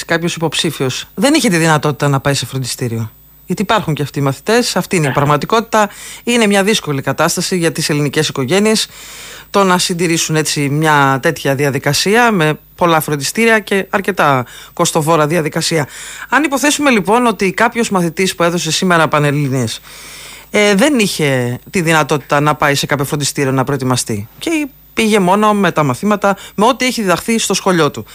κάποιος υποψήφιος δεν είχε τη δυνατότητα να πάει σε φροντιστήριο. Γιατί υπάρχουν και αυτοί οι μαθητές, αυτή είναι η πραγματικότητα. Είναι μια δύσκολη κατάσταση για τις ελληνικές οικογένειες το να συντηρήσουν έτσι μια τέτοια διαδικασία με πολλά φροντιστήρια και αρκετά κοστοβόρα διαδικασία. Αν υποθέσουμε λοιπόν ότι κάποιος μαθητής που έδωσε σήμερα Πανελλήνιες δεν είχε τη δυνατότητα να πάει σε κάποιο φροντιστήριο να προετοιμαστεί και πήγε μόνο με τα μαθήματα, με ό,τι έχει διδαχθεί στο σχολείο του.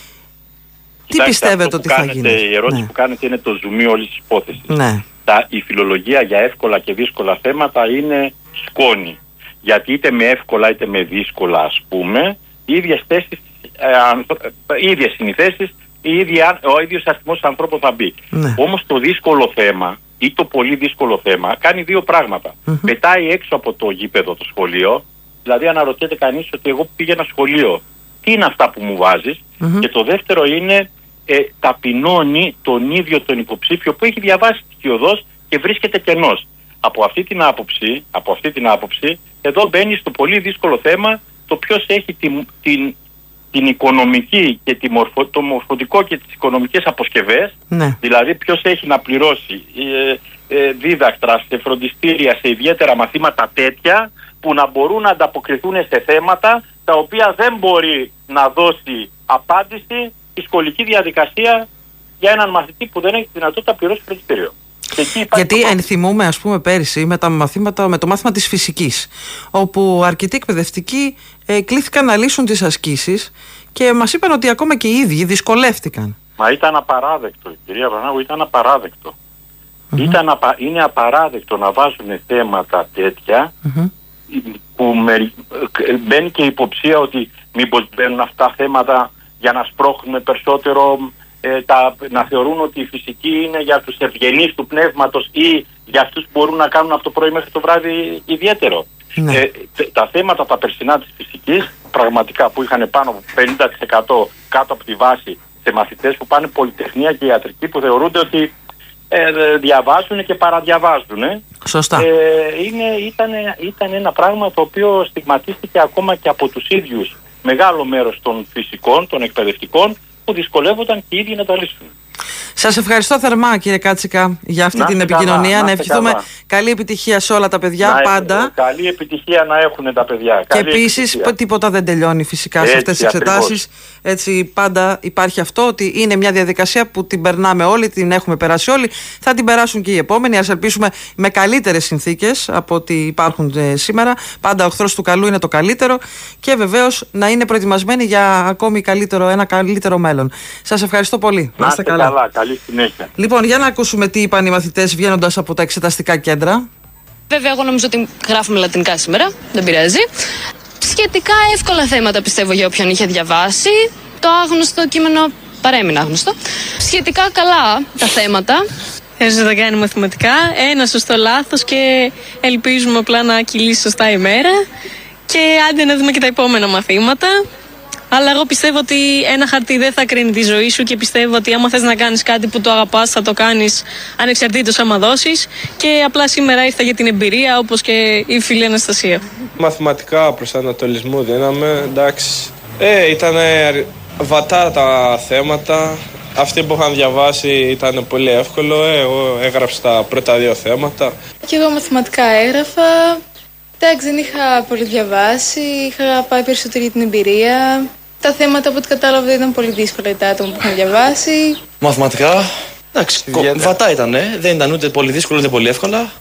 Τι πιστεύετε ότι θα γίνει? Η ερώτηση που κάνετε είναι το ζουμί όλης της υπόθεσης. Ναι. Η φιλολογία για εύκολα και δύσκολα θέματα είναι σκόνη. Γιατί είτε με εύκολα είτε με δύσκολα, ας πούμε, οι ίδιες θέσεις, οι ίδιες συνηθέσεις, ο ίδιος αριθμός ανθρώπων θα μπει. Ναι. Όμως το δύσκολο θέμα ή το πολύ δύσκολο θέμα κάνει δύο πράγματα. Πετάει έξω από το γήπεδο το σχολείο, δηλαδή αναρωτιέται κανείς ότι εγώ πήγαινα σχολείο, τι είναι αυτά που μου βάζεις? Και το δεύτερο είναι ταπεινώνει τον ίδιο τον υποψήφιο που έχει διαβάσει στοιχειωδώς και βρίσκεται κενός. Από αυτή την άποψη εδώ μπαίνει στο πολύ δύσκολο θέμα το ποιος έχει την οικονομική και το μορφωτικό και τις οικονομικές αποσκευές, ναι. Δηλαδή ποιος έχει να πληρώσει δίδακτρα σε φροντιστήρια, σε ιδιαίτερα μαθήματα τέτοια που να μπορούν να ανταποκριθούν σε θέματα τα οποία δεν μπορεί να δώσει απάντηση η σχολική διαδικασία για έναν μαθητή που δεν έχει τη δυνατότητα να πληρώσει φροντιστήριο. Γιατί ενθυμούμε, ας πούμε, πέρυσι με το μάθημα της φυσικής, όπου αρκετοί εκπαιδευτικοί κλήθηκαν να λύσουν τις ασκήσεις και μας είπαν ότι ακόμα και οι ίδιοι δυσκολεύτηκαν. Μα ήταν απαράδεκτο, κυρία Βρανάγου, ήταν απαράδεκτο. Είναι απαράδεκτο να βάζουν θέματα τέτοια που μπαίνει και η υποψία ότι μήπως μπαίνουν αυτά θέματα για να σπρώχνουμε περισσότερο, να θεωρούν ότι η φυσική είναι για τους ευγενείς του πνεύματος ή για αυτούς που μπορούν να κάνουν από το πρωί μέχρι το βράδυ ιδιαίτερο. Ναι. Τα θέματα τα περσινά της φυσικής, πραγματικά που είχαν πάνω από 50% κάτω από τη βάση σε μαθητές που πάνε πολυτεχνία και ιατρική, που θεωρούνται ότι διαβάζουν και παραδιαβάζουν. Σωστά. Ήταν ένα πράγμα το οποίο στιγματίστηκε ακόμα και από τους ίδιους μεγάλο μέρος των φυσικών, των εκπαιδευτικών, που δυσκολεύονταν και οι ίδιοι να τα λύσουν. Σας ευχαριστώ θερμά, κύριε Κάτσικα, για αυτή την επικοινωνία. Να ευχηθούμε καλή επιτυχία σε όλα τα παιδιά, πάντα. Καλή επιτυχία να έχουν τα παιδιά. Και επίσης τίποτα δεν τελειώνει φυσικά σε αυτές τις εξετάσεις. Έτσι, πάντα υπάρχει αυτό ότι είναι μια διαδικασία που την περνάμε όλοι, την έχουμε περάσει όλοι. Θα την περάσουν και οι επόμενοι. Ας ελπίσουμε με καλύτερες συνθήκες από ό,τι υπάρχουν σήμερα. Πάντα ο εχθρός του καλού είναι το καλύτερο. Και βεβαίως να είναι προετοιμασμένοι για ακόμη ένα καλύτερο μέλλον. Σας ευχαριστώ πολύ. Να είστε καλά. Καλή συνέχεια. Λοιπόν, για να ακούσουμε τι είπαν οι μαθητές βγαίνοντας από τα εξεταστικά κέντρα. Βέβαια, εγώ νομίζω ότι γράφουμε λατινικά σήμερα. Δεν πειράζει. Σχετικά εύκολα θέματα, πιστεύω, για όποιον είχε διαβάσει. Το άγνωστο κείμενο παρέμεινε άγνωστο. Σχετικά καλά τα θέματα. Έζω θα κάνει μαθηματικά. Ένα σωστό λάθος και ελπίζουμε απλά να κυλήσει σωστά η μέρα. Και άντε να δούμε και τα επόμενα μαθήματα. Αλλά εγώ πιστεύω ότι ένα χαρτί δεν θα κρίνει τη ζωή σου και πιστεύω ότι άμα θες να κάνεις κάτι που το αγαπάς θα το κάνεις ανεξαρτήτως άμα δώσεις. Και απλά σήμερα ήρθα για την εμπειρία, όπως και η φίλη Αναστασία. Μαθηματικά προσανατολισμού δίναμε, εντάξει. Ήταν βατά τα θέματα. Αυτοί που είχαν διαβάσει ήταν πολύ εύκολο. Εγώ έγραψα τα πρώτα δύο θέματα. Και εγώ μαθηματικά έγραφα. Εντάξει, δεν είχα πολύ διαβάσει, είχα πάει περισσότερο για την εμπειρία. Τα θέματα από ό,τι κατάλαβα ήταν πολύ δύσκολα για τα άτομα που είχαν διαβάσει. Μαθηματικά, εντάξει, βατά ήταν, δεν ήταν ούτε πολύ δύσκολο ούτε πολύ εύκολα.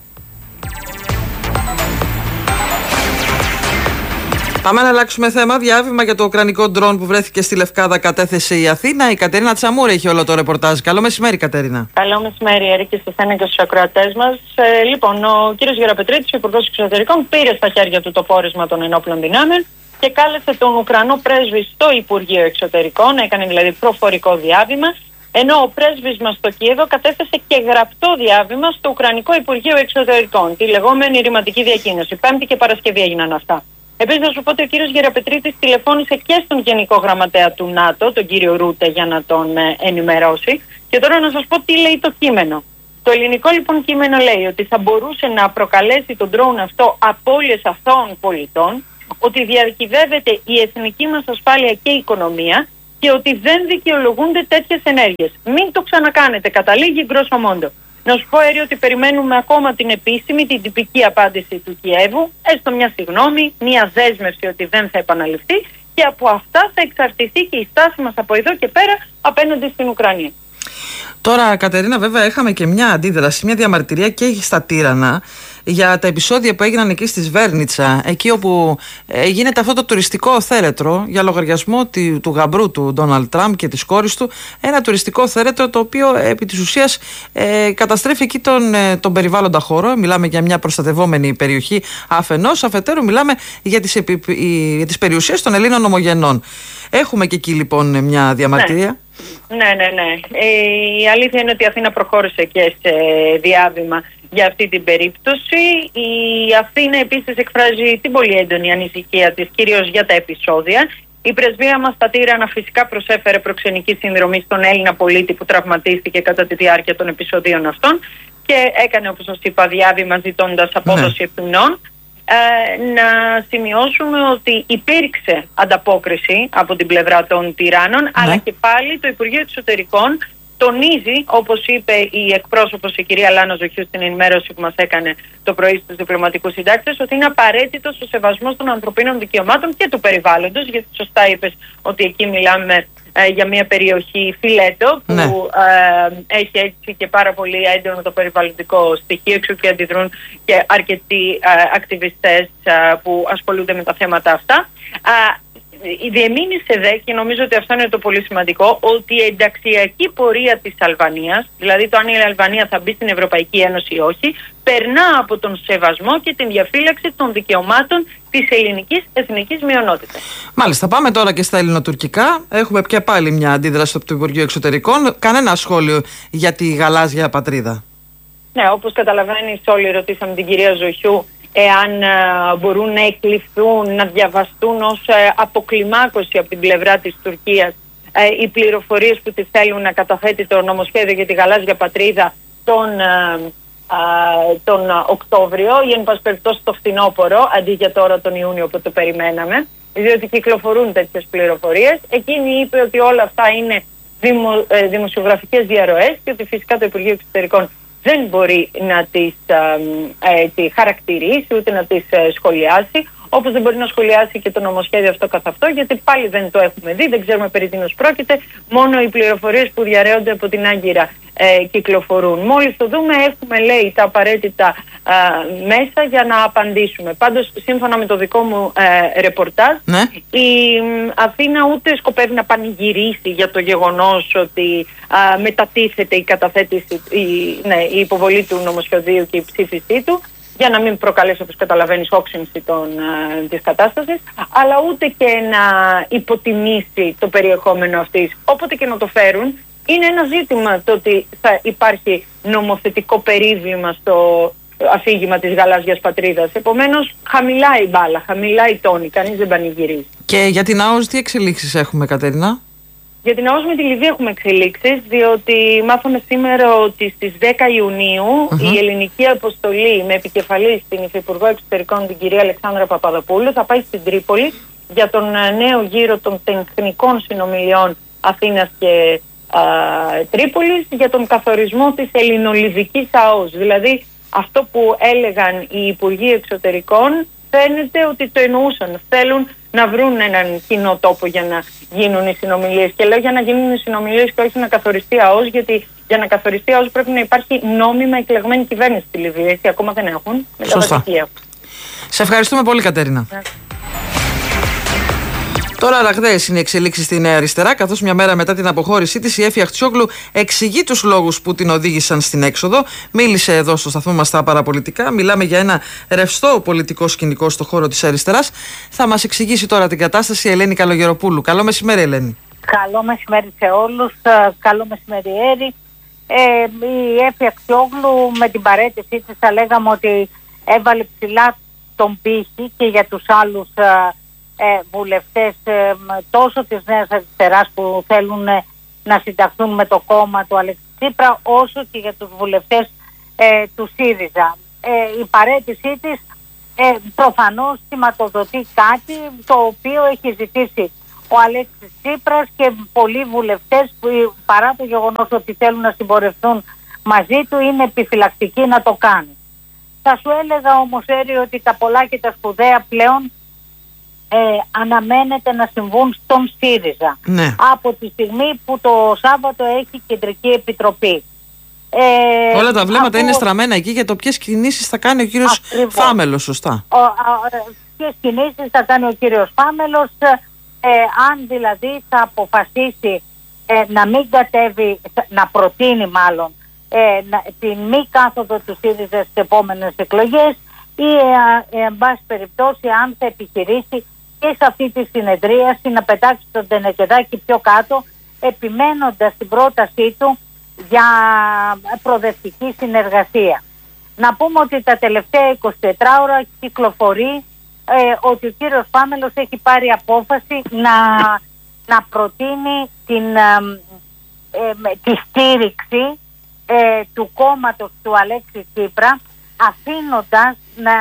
Πάμε να αλλάξουμε θέμα. Διάβημα για το ουκρανικό ντρόν που βρέθηκε στη Λευκάδα κατέθεσε η Αθήνα. Η Κατερίνα Τσαμούρα έχει όλο το ρεπορτάζ. Καλό μεσημέρι, Κατερίνα. Καλό μεσημέρι, Ερή, και σε εσένα και στους ακροατές μας. Λοιπόν, ο κύριος Γεραπετρίτης, ο Υπουργός Εξωτερικών, πήρε στα χέρια του το πόρισμα των ενόπλων δυνάμεων και κάλεσε τον Ουκρανό πρέσβη στο Υπουργείο Εξωτερικών, έκανε δηλαδή προφορικό διάβημα, ενώ ο πρέσβης μας στο Κίεβο κατέθεσε και γραπτό διάβημα στο Ουκρανικό Υπουργείο Εξωτερικών, τη λεγόμενη ρηματική διακοίνωση. Πέμπτη και Παρασκευή έγιναν αυτά. Επίσης, να σου πω ότι ο κύριος Γεραπετρίτης τηλεφώνησε και στον Γενικό Γραμματέα του ΝΑΤΟ, τον κύριο Ρούτε, για να τον ενημερώσει. Και τώρα να σας πω τι λέει το κείμενο. Το ελληνικό λοιπόν κείμενο λέει ότι θα μπορούσε να προκαλέσει τον ντρόουν αυτό απώλειες αθώων πολιτών, ότι διακυβεύεται η εθνική μας ασφάλεια και η οικονομία και ότι δεν δικαιολογούνται τέτοιες ενέργειες. Μην το ξανακάνετε, καταλήγει γκρόσο μόντο. Να σου πω, Έρη, ότι περιμένουμε ακόμα την επίσημη, την τυπική απάντηση του Κιέβου, έστω μια συγγνώμη, μια δέσμευση ότι δεν θα επαναληφθεί, και από αυτά θα εξαρτηθεί και η στάση μας από εδώ και πέρα απέναντι στην Ουκρανία. Τώρα, Κατερίνα, βέβαια, είχαμε και μια αντίδραση, μια διαμαρτυρία και στα Τύρανα για τα επεισόδια που έγιναν εκεί στη Σβέρνιτσα, εκεί όπου γίνεται αυτό το τουριστικό θέρετρο για λογαριασμό του γαμπρού του Ντόναλντ Τραμπ και της κόρης του. Ένα τουριστικό θέρετρο το οποίο επί της ουσίας καταστρέφει εκεί τον περιβάλλοντα χώρο. Μιλάμε για μια προστατευόμενη περιοχή αφενός, αφετέρου μιλάμε για τις περιουσίες των Ελλήνων ομογενών. Έχουμε και εκεί λοιπόν μια διαμαρτυρία. Ναι. Η αλήθεια είναι ότι η Αθήνα προχώρησε και σε διάβημα για αυτή την περίπτωση. Η Αθήνα επίσης εκφράζει την πολύ έντονη ανησυχία της, κυρίως για τα επεισόδια. Η πρεσβεία μας στα Τύρανα φυσικά προσέφερε προξενική συνδρομή στον Έλληνα πολίτη που τραυματίστηκε κατά τη διάρκεια των επεισοδίων αυτών και έκανε, όπως σας είπα, διάβημα ζητώντας απόδοση ευθυνών. Να σημειώσουμε ότι υπήρξε ανταπόκριση από την πλευρά των Τυράννων, αλλά και πάλι το Υπουργείο Εξωτερικών τονίζει, όπως είπε η εκπρόσωπος η κυρία Λάνα Ζοχιού στην ενημέρωση που μας έκανε το πρωί στους διπλωματικούς συντάκτες, ότι είναι απαραίτητος ο σεβασμός των ανθρωπίνων δικαιωμάτων και του περιβάλλοντος, γιατί σωστά είπες ότι εκεί μιλάμε για μια περιοχή φιλέτο που έχει έτσι και πάρα πολύ έντονο το περιβαλλοντικό στοιχείο, έξω και αντιδρούν και αρκετοί ακτιβιστές που ασχολούνται με τα θέματα αυτά. Διεμήνυσε δε, και νομίζω ότι αυτό είναι το πολύ σημαντικό, ότι η ενταξιακή πορεία της Αλβανίας, δηλαδή το αν η Αλβανία θα μπει στην Ευρωπαϊκή Ένωση ή όχι, περνά από τον σεβασμό και την διαφύλαξη των δικαιωμάτων της ελληνικής εθνικής μειονότητας. Μάλιστα, πάμε τώρα και στα ελληνοτουρκικά. Έχουμε και πάλι μια αντίδραση από το Υπουργείο Εξωτερικών. Κανένα σχόλιο για τη γαλάζια πατρίδα. Ναι, όπως καταλαβαίνεις, όλοι ρωτήσαμε την κυρία Ζοχιού εάν μπορούν να εκλειφθούν, να διαβαστούν ως αποκλιμάκωση από την πλευρά της Τουρκίας οι πληροφορίες που τη θέλουν να καταθέτει το νομοσχέδιο για τη γαλάζια πατρίδα τον Οκτώβριο ή εν πάση περιπτώσει το φθινόπωρο, αντί για τώρα τον Ιούνιο που το περιμέναμε, διότι κυκλοφορούν τέτοιες πληροφορίες. Εκείνη είπε ότι όλα αυτά είναι δημοσιογραφικές διαρροές και ότι φυσικά το Υπουργείο Εξωτερικών δεν μπορεί να τις χαρακτηρίσει ούτε να τις σχολιάσει, όπως δεν μπορεί να σχολιάσει και το νομοσχέδιο αυτό καθ' αυτό, γιατί πάλι δεν το έχουμε δει, δεν ξέρουμε περί τίνος πρόκειται, μόνο οι πληροφορίες που διαρρέονται από την Άγκυρα κυκλοφορούν. Μόλις το δούμε έχουμε, λέει, τα απαραίτητα μέσα για να απαντήσουμε. Πάντως, σύμφωνα με το δικό μου ρεπορτάζ, η Αθήνα ούτε σκοπεύει να πανηγυρίσει για το γεγονός ότι μετατίθεται η καταθέτηση, η υποβολή του νομοσχεδίου και η ψήφισή του, για να μην προκαλέσει, όπως καταλαβαίνεις, όξυνση της κατάστασης, αλλά ούτε και να υποτιμήσει το περιεχόμενο αυτής. Όποτε και να το φέρουν, είναι ένα ζήτημα το ότι θα υπάρχει νομοθετικό περίβημα στο αφήγημα της γαλάζιας πατρίδας. Επομένως, χαμηλάει η μπάλα, χαμηλάει η τόνη, κανείς δεν πανηγυρίζει. Και για την ΑΟΣ τι εξελίξεις έχουμε, Κατερίνα? Για την ΑΟΣ με τη Λιβύη έχουμε εξελίξεις, διότι μάθαμε σήμερα ότι στις 10 Ιουνίου η ελληνική αποστολή με επικεφαλή στην Υφυπουργό Εξωτερικών την κυρία Αλεξάνδρα Παπαδοπούλου θα πάει στην Τρίπολη για τον νέο γύρο των τεχνικών συνομιλιών Αθήνας και Τρίπολης για τον καθορισμό της ελληνολιβικής ΑΟΣ. Δηλαδή αυτό που έλεγαν οι Υπουργοί Εξωτερικών φαίνεται ότι το εννοούσαν. Θέλουν να βρουν έναν κοινό τόπο για να γίνουν οι συνομιλίες. Και λέω για να γίνουν οι συνομιλίες και όχι να καθοριστεί ΑΟΣ, γιατί για να καθοριστεί ΑΟΣ πρέπει να υπάρχει νόμιμα εκλεγμένη κυβέρνηση στη Λιβύη. Έτσι ακόμα δεν έχουν. Σωστά. Σε ευχαριστούμε πολύ, Κατερίνα. Τώρα ραγδαίες είναι οι εξελίξεις στη Νέα Αριστερά, καθώς μια μέρα μετά την αποχώρησή της η Έφη Αχτσιόγλου εξηγεί τους λόγους που την οδήγησαν στην έξοδο. Μίλησε εδώ στο σταθμό μας στα παραπολιτικά. Μιλάμε για ένα ρευστό πολιτικό σκηνικό στο χώρο της αριστεράς. Θα μας εξηγήσει τώρα την κατάσταση η Ελένη Καλογεροπούλου. Καλό μεσημέρι, Ελένη. Καλό μεσημέρι σε όλους. Καλό μεσημέρι, Έρη. Η Έφη Αχτσιόγλου με την παρέτησή της θα λέγαμε ότι έβαλε ψηλά τον πύχη και για τους άλλους βουλευτές τόσο της Νέας Αριστεράς που θέλουν να συνταχθούν με το κόμμα του Αλέξη Τσίπρα, όσο και για τους βουλευτές του ΣΥΡΙΖΑ. Η παρέτησή της προφανώς σηματοδοτεί κάτι το οποίο έχει ζητήσει ο Αλέξης Τσίπρας και πολλοί βουλευτές που παρά το γεγονός ότι θέλουν να συμπορευτούν μαζί του είναι επιφυλακτικοί να το κάνουν. Θα σου έλεγα όμως, Έρη, ότι τα πολλά και τα σπουδαία πλέον αναμένεται να συμβούν στον ΣΥΡΙΖΑ. Ναι. Από τη στιγμή που το Σάββατο έχει κεντρική επιτροπή. Όλα τα βλέμματα είναι στραμμένα εκεί για το ποιες κινήσεις θα κάνει ο κύριος Φάμελος, σωστά. Ποιες κινήσεις θα κάνει ο κύριος Φάμελος, αν δηλαδή θα αποφασίσει να μην κατέβει, να προτείνει μάλλον την μη κάθοδο του ΣΥΡΙΖΑ στις επόμενες εκλογές ή εν πάση περιπτώσει αν θα επιχειρήσει και σε αυτή τη συνεδρίαση να πετάξει τον τενεκεδάκι πιο κάτω, επιμένοντας την πρότασή του για προοδευτική συνεργασία. Να πούμε ότι τα τελευταία 24 ώρα κυκλοφορεί ότι ο κύριος Φάμελος έχει πάρει απόφαση να προτείνει τη στήριξη του κόμματος του Αλέξη Τσίπρα, αφήνοντας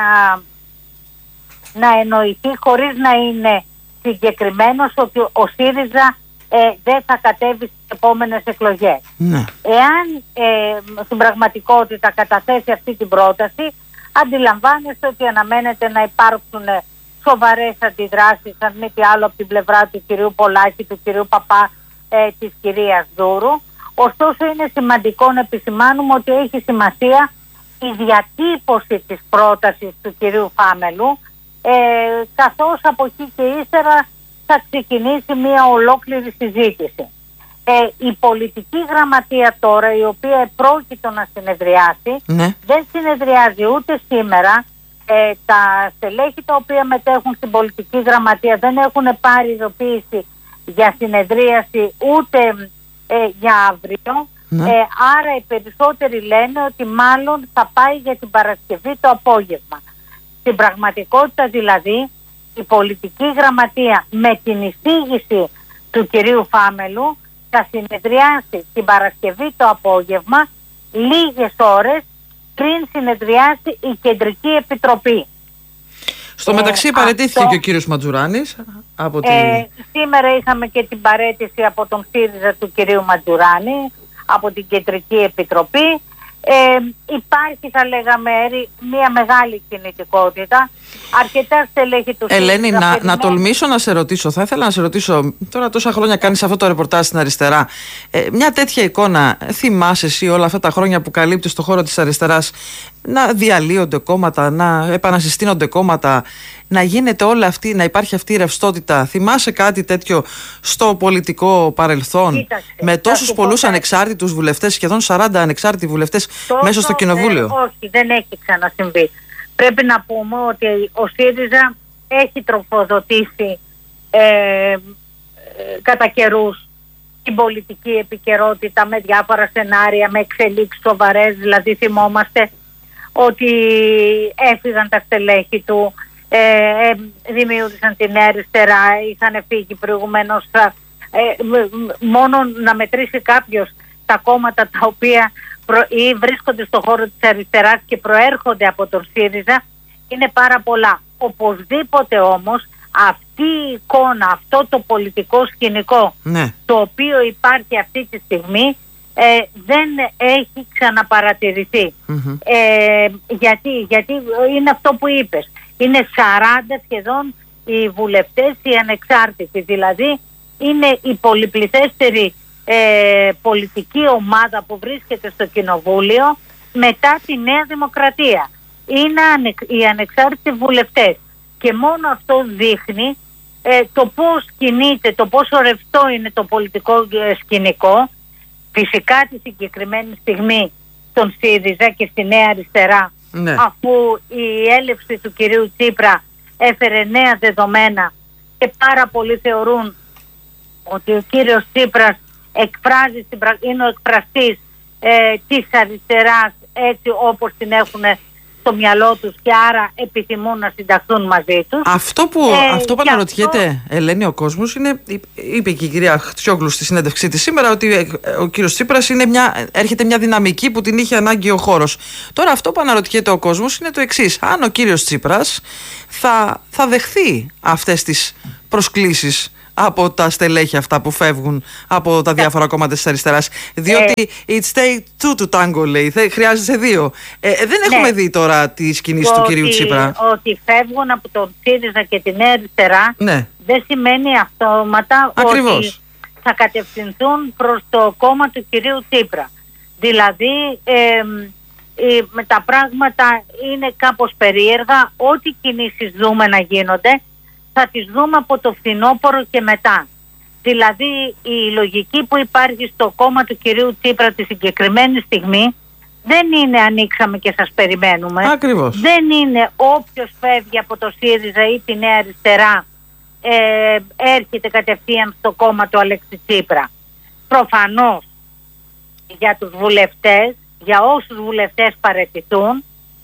να εννοηθεί χωρίς να είναι συγκεκριμένος ότι ο ΣΥΡΙΖΑ δεν θα κατέβει στις επόμενες εκλογές. Ναι. Εάν στην πραγματικότητα καταθέσει αυτή την πρόταση, αντιλαμβάνεστε ότι αναμένεται να υπάρξουν σοβαρές αντιδράσεις, αν μη τι άλλο, από την πλευρά του κυρίου Πολάκη, του κυρίου Παπά, της κυρίας Δούρου. Ωστόσο είναι σημαντικό να επισημάνουμε ότι έχει σημασία η διατύπωση της πρότασης του κυρίου Φάμελου, καθώς από εκεί και ύστερα θα ξεκινήσει μια ολόκληρη συζήτηση. Η πολιτική γραμματεία τώρα, η οποία πρόκειται να συνεδριάσει, δεν συνεδριάζει ούτε σήμερα. Τα στελέχη τα οποία μετέχουν στην πολιτική γραμματεία δεν έχουν πάρει ειδοποίηση για συνεδρίαση ούτε για αύριο. Άρα οι περισσότεροι λένε ότι μάλλον θα πάει για την Παρασκευή το απόγευμα. Στην πραγματικότητα δηλαδή η πολιτική γραμματεία με την εισήγηση του κυρίου Φάμελου θα συνεδριάσει την Παρασκευή το απόγευμα, λίγες ώρες πριν συνεδριάσει η Κεντρική Επιτροπή. Στο μεταξύ παραιτήθηκε και ο κύριος Ματζουράνης. Σήμερα είχαμε και την παραίτηση από τον ΣΥΡΙΖΑ του κυρίου Ματζουράνη από την Κεντρική Επιτροπή. Υπάρχει, θα λέγαμε, μια μεγάλη κινητικότητα. Αρκετά στελέχη του ΣΥΡΙΖΑ. Ελένη, να τολμήσω να σε ρωτήσω. Θα ήθελα να σε ρωτήσω, τώρα τόσα χρόνια κάνεις αυτό το ρεπορτάζ στην αριστερά. Μια τέτοια εικόνα, θυμάσαι εσύ όλα αυτά τα χρόνια που καλύπτεις το χώρο της αριστεράς, να διαλύονται κόμματα, να επανασυστήνονται κόμματα, να γίνεται όλα αυτή, να υπάρχει αυτή η ρευστότητα? Θυμάσαι κάτι τέτοιο στο πολιτικό παρελθόν? Κοίταξε, με τόσους πολλούς ανεξάρτητους βουλευτές, σχεδόν 40 ανεξάρτητοι βουλευτές μέσα στο κοινοβούλιο? Όχι, δεν έχει ξανασυμβεί. Πρέπει να πούμε ότι ο ΣΥΡΙΖΑ έχει τροφοδοτήσει κατά καιρούς την πολιτική επικαιρότητα με διάφορα σενάρια, με εξελίξεις σοβαρές. Δηλαδή θυμόμαστε ότι έφυγαν τα στελέχη του, δημιούργησαν τη Νέα Αριστερά, είχαν φύγει προηγουμένως. Μόνο να μετρήσει κάποιος τα κόμματα τα οποία ή βρίσκονται στον χώρο της αριστεράς και προέρχονται από τον ΣΥΡΙΖΑ είναι πάρα πολλά. Οπωσδήποτε όμως αυτή η εικόνα, αυτό το πολιτικό σκηνικό το οποίο υπάρχει αυτή τη στιγμή δεν έχει ξαναπαρατηρηθεί. Γιατί είναι αυτό που είπες. Είναι 40 σχεδόν οι βουλευτές, οι ανεξάρτητοι. Δηλαδή είναι η πολυπληθέστερη πολιτική ομάδα που βρίσκεται στο κοινοβούλιο μετά τη Νέα Δημοκρατία. Είναι οι ανεξάρτητοι βουλευτές. Και μόνο αυτό δείχνει το πώς κινείται, το πόσο ρευστό είναι το πολιτικό σκηνικό. Φυσικά τη συγκεκριμένη στιγμή στον ΣΥΡΙΖΑ και στη Νέα Αριστερά, αφού η έλευση του κυρίου Τσίπρα έφερε νέα δεδομένα και πάρα πολλοί θεωρούν ότι ο κύριος Τσίπρας είναι ο εκφραστής της αριστεράς έτσι όπως την έχουν στο μυαλό τους και άρα επιθυμούν να συνταχθούν μαζί τους. Αυτό που αναρωτιέται, Ελένη, ο κόσμος είναι, είπε και η κυρία Χτιόγλου στη συνέντευξή της σήμερα, ότι ο κύριος Τσίπρας έρχεται μια δυναμική που την είχε ανάγκη ο χώρος. Τώρα αυτό που αναρωτιέται ο κόσμος είναι το εξής: αν ο κύριος Τσίπρας θα δεχθεί αυτές τις προσκλήσεις από τα στελέχη αυτά που φεύγουν από τα διάφορα κόμματα της αριστεράς. Διότι it's take two to tango, λέει. Χρειάζεται δύο. Δεν έχουμε δει τώρα τις κινήσεις του κυρίου Τσίπρα. Ότι φεύγουν από τον ΣΥΡΙΖΑ και τη Νέα Αριστερά δεν σημαίνει αυτόματα ότι θα κατευθυνθούν προς το κόμμα του κυρίου Τσίπρα. Δηλαδή τα πράγματα είναι κάπως περίεργα. Ό,τι κινήσεις δούμε να γίνονται θα τις δούμε από το φθινόπωρο και μετά. Δηλαδή η λογική που υπάρχει στο κόμμα του κυρίου Τσίπρα τη συγκεκριμένη στιγμή δεν είναι ανοίξαμε και σας περιμένουμε. Ακριβώς. Δεν είναι όποιος φεύγει από το ΣΥΡΙΖΑ ή τη Νέα Αριστερά έρχεται κατευθείαν στο κόμμα του Αλέξη Τσίπρα. Προφανώς για τους βουλευτές, για όσους βουλευτές παραιτηθούν,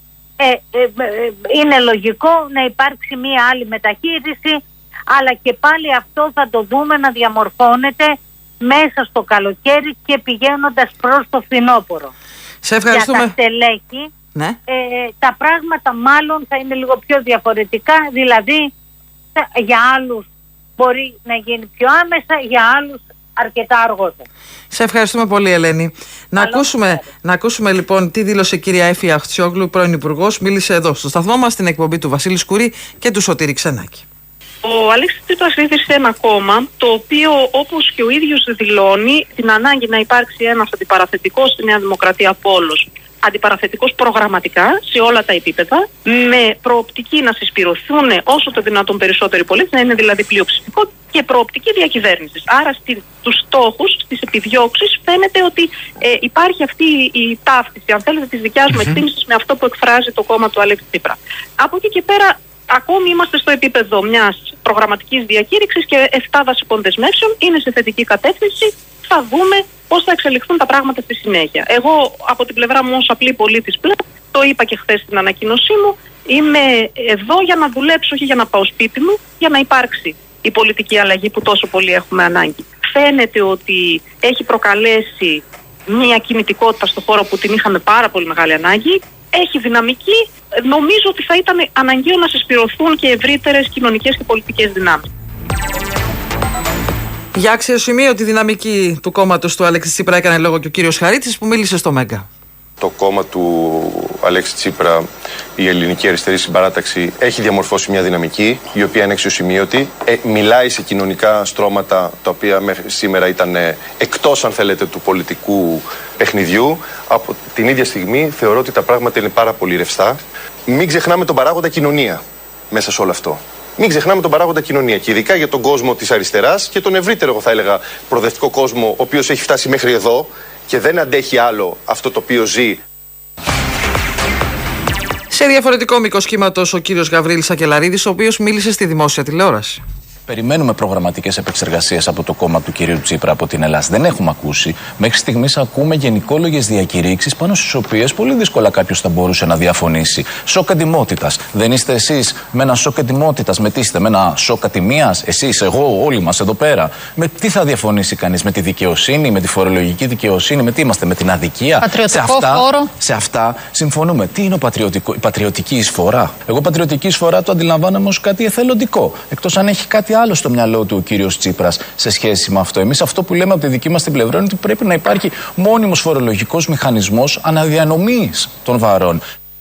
είναι λογικό να υπάρξει μία άλλη μεταχείριση, αλλά και πάλι αυτό θα το δούμε να διαμορφώνεται μέσα στο καλοκαίρι και πηγαίνοντας προς το φθινόπωρο. Σε ευχαριστούμε. Για τα στελέχη τα πράγματα μάλλον θα είναι λίγο πιο διαφορετικά, δηλαδή για άλλους μπορεί να γίνει πιο άμεσα, για άλλους αρκετά αργότερα. Σε ευχαριστούμε πολύ, Ελένη. Να ακούσουμε λοιπόν τι δήλωσε η κυρία Έφη Αχτσιόγλου, πρώην Υπουργός. Μίλησε εδώ στο σταθμό μας στην εκπομπή του Βασίλη Σκουρή και του Σωτήρη Ξενάκη. Ο Αλέξης Τσίπρας ίδρυσε ένα κόμμα το οποίο, όπως και ο ίδιος δηλώνει, την ανάγκη να υπάρξει ένας αντιπαραθετικός στη Νέα Δημοκρατία πόλος, αντιπαραθετικός προγραμματικά σε όλα τα επίπεδα, με προοπτική να συσπηρωθούν όσο το δυνατόν περισσότεροι πολίτες, να είναι δηλαδή πλειοψηφικό, και προοπτική διακυβέρνησης. Άρα στους στόχους, στις επιδιώξεις, φαίνεται ότι υπάρχει αυτή η ταύτιση, αν θέλετε, της δικιάς μου εκτίμησης με αυτό που εκφράζει το κόμμα του Αλέξη Τσίπρα. Από εκεί και πέρα, ακόμη είμαστε στο επίπεδο μιας προγραμματικής διακήρυξης και 7 βασικών δεσμεύσεων, είναι σε θετική κατεύθυνση. Θα δούμε πώς θα εξελιχθούν τα πράγματα στη συνέχεια. Εγώ, από την πλευρά μου, ως απλή πολίτης πλέον, το είπα και χθες στην ανακοίνωσή μου, είμαι εδώ για να δουλέψω, όχι για να πάω σπίτι μου, για να υπάρξει η πολιτική αλλαγή που τόσο πολύ έχουμε ανάγκη. Φαίνεται ότι έχει προκαλέσει μια κινητικότητα στο χώρο που την είχαμε πάρα πολύ μεγάλη ανάγκη. Έχει δυναμική. Νομίζω ότι θα ήταν αναγκαίο να συσπηρωθούν και ευρύτερες κοινωνικές και πολιτικές δυνάμεις. Για αξιοσημείωτη δυναμική του κόμματος του Αλέξη Τσίπρα έκανε λόγο και ο κύριος Χαρίτσης που μίλησε στο Μέγκα. Το κόμμα του Αλέξη Τσίπρα, η Ελληνική Αριστερή Συμπαράταξη, έχει διαμορφώσει μια δυναμική η οποία είναι αξιοσημείωτη. Μιλάει σε κοινωνικά στρώματα τα οποία μέχρι σήμερα ήταν εκτός, αν θέλετε, του πολιτικού παιχνιδιού. Από την ίδια στιγμή θεωρώ ότι τα πράγματα είναι πάρα πολύ ρευστά. Μην ξεχνάμε τον παράγοντα κοινωνία μέσα σε όλο αυτό. Μην ξεχνάμε τον παράγοντα κοινωνία και ειδικά για τον κόσμο της αριστεράς και τον ευρύτερο, εγώ θα έλεγα, προοδευτικό κόσμο, ο οποίος έχει φτάσει μέχρι εδώ και δεν αντέχει άλλο αυτό το οποίο ζει. Σε διαφορετικό μήκος κύματος ο κύριος Γαβρίλης Ακελαρίδης, ο οποίος μίλησε στη δημόσια τηλεόραση. Περιμένουμε προγραμματικές επεξεργασίες από το κόμμα του κυρίου Τσίπρα από την Ελλάδα. Δεν έχουμε ακούσει. Μέχρι στιγμής ακούμε γενικόλογες διακηρύξεις πάνω στις οποίες πολύ δύσκολα κάποιος θα μπορούσε να διαφωνήσει. Σοκ ετοιμότητας. Δεν είστε εσείς με ένα σοκ ετοιμότητας? Με τι είστε, με ένα σοκ ατιμίας? Εσείς, εγώ, όλοι μας εδώ πέρα. Με τι θα διαφωνήσει κανείς? Με τη δικαιοσύνη, με τη φορολογική δικαιοσύνη, με τι είμαστε, με την αδικία? Πατριωτικό φόρο. Σε αυτά συμφωνούμε. Τι είναι η πατριωτική εισφορά? Εγώ πατριωτική εισφορά το αντιλαμβάνομαι ως κάτι εθελοντικό. Εκτός αν έχει κάτι άλλο στο μυαλό του ο κύριος Τσίπρας σε σχέση με αυτό. Εμείς αυτό που λέμε από τη δική μας την πλευρά είναι ότι πρέπει να υπάρχει μόνιμος φορολογικός μηχανισμός αναδιανομής των βαρών.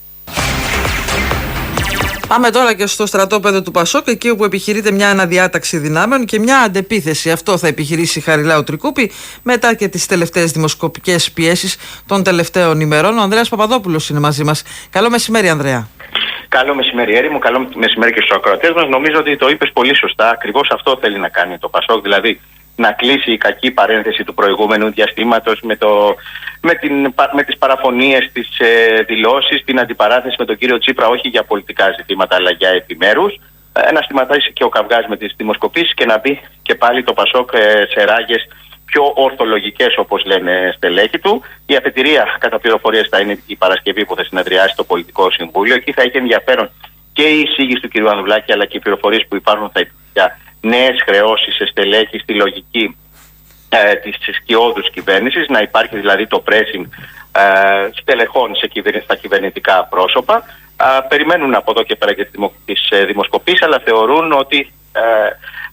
Πάμε τώρα και στο στρατόπεδο του Πασόκ, εκεί όπου επιχειρείται μια αναδιάταξη δυνάμεων και μια αντεπίθεση. Αυτό θα επιχειρήσει η Χαριλάου Τρικούπη μετά και τις τελευταίες δημοσκοπικές πιέσεις των τελευταίων ημερών. Ο Ανδρέας Παπαδόπουλος είναι μαζί μας. Καλό μεσημέρι, Ανδρέα. Καλό μεσημέρι, Έρη μου. Καλό μεσημέρι και στους ακροατές μας. Νομίζω ότι το είπες πολύ σωστά. Ακριβώς αυτό θέλει να κάνει το Πασόκ. Δηλαδή να κλείσει η κακή παρένθεση του προηγούμενου διαστήματος με τις παραφωνίες, τις δηλώσεις, την αντιπαράθεση με τον κύριο Τσίπρα, όχι για πολιτικά ζητήματα αλλά για επιμέρους. Να σταματήσει και ο καυγάς με τις δημοσκοπήσεις και να μπει και πάλι το Πασόκ σε ράγες πιο ορθολογικές, όπως λένε στελέχη του. Η αφετηρία, κατά πληροφορίες, θα είναι η Παρασκευή που θα συνεδριάσει το Πολιτικό Συμβούλιο. Εκεί θα έχει ενδιαφέρον και η εισήγηση του κ. Ανδουλάκη, αλλά και οι πληροφορίες που υπάρχουν θα για νέες χρεώσεις σε στελέχη στη λογική της σκιώδους κυβέρνησης. Να υπάρχει δηλαδή το pressing στελεχών στα κυβερνητικά πρόσωπα. Περιμένουν από εδώ και πέρα και τις δημοσκοπήσεις, αλλά θεωρούν ότι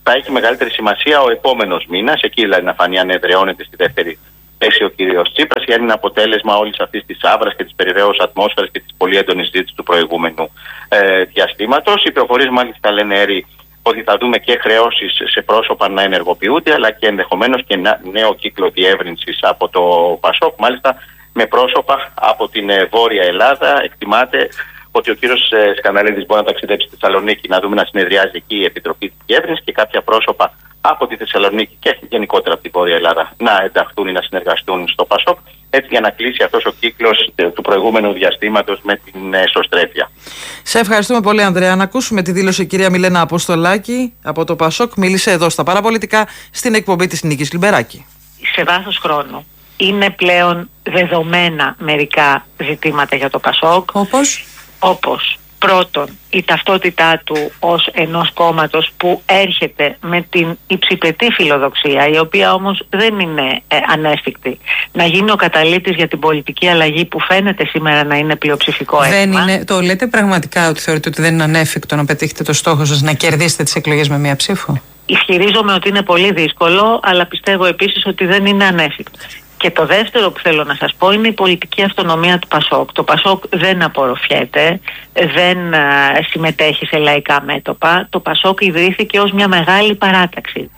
Θα έχει μεγαλύτερη σημασία ο επόμενος μήνας, εκεί δηλαδή να φανεί αν εδραιώνεται στη δεύτερη θέση ο κύριος Τσίπρας ή αν είναι αποτέλεσμα όλης αυτής της άβρας και της περιραίους ατμόσφαιρας και της πολύ έντονης ζήτησης του προηγούμενου διαστήματος. Οι πληροφορίες μάλιστα λένε έρη ότι θα δούμε και χρεώσεις σε πρόσωπα να ενεργοποιούνται, αλλά και ενδεχομένως και νέο κύκλο διεύρυνσης από το ΠΑΣΟΚ, μάλιστα με πρόσωπα από την Βόρεια Ελλάδα. Εκτιμάται ότι ο κύριος Σκανδαρίδης μπορεί να ταξιδέψει στη Θεσσαλονίκη, να δούμε να συνεδριάζει εκεί η Επιτροπή της Διεύρυνσης και κάποια πρόσωπα από τη Θεσσαλονίκη και γενικότερα από τη Βόρεια Ελλάδα να ενταχθούν ή να συνεργαστούν στο ΠΑΣΟΚ, έτσι για να κλείσει αυτός ο κύκλος του προηγούμενου διαστήματος με την εσωστρέφεια. Σε ευχαριστούμε πολύ, Ανδρέα. Να ακούσουμε τη δήλωση η κυρία Μιλένα Αποστολάκη από το ΠΑΣΟΚ. Μίλησε εδώ στα Παραπολιτικά στην εκπομπή της Νίκης Λιμπεράκη. Σε βάθος χρόνου είναι πλέον δεδομένα μερικά ζητήματα για το ΠΑΣΟΚ. Όπως πρώτον η ταυτότητά του ως ενός κόμματος που έρχεται με την υψηπετή φιλοδοξία, η οποία όμως δεν είναι ανέφικτη, να γίνει ο καταλύτης για την πολιτική αλλαγή που φαίνεται σήμερα να είναι πλειοψηφικό αίσθημα. Το λέτε πραγματικά ότι θεωρείτε ότι δεν είναι ανέφικτο να πετύχετε το στόχο σας να κερδίσετε τις εκλογές με μία ψήφο? Ισχυρίζομαι ότι είναι πολύ δύσκολο, αλλά πιστεύω επίσης ότι δεν είναι ανέφικτο. Και το δεύτερο που θέλω να σας πω είναι η πολιτική αυτονομία του ΠΑΣΟΚ. Το ΠΑΣΟΚ δεν απορροφιέται, δεν συμμετέχει σε λαϊκά μέτωπα. Το ΠΑΣΟΚ ιδρύθηκε ως μια μεγάλη παράταξη.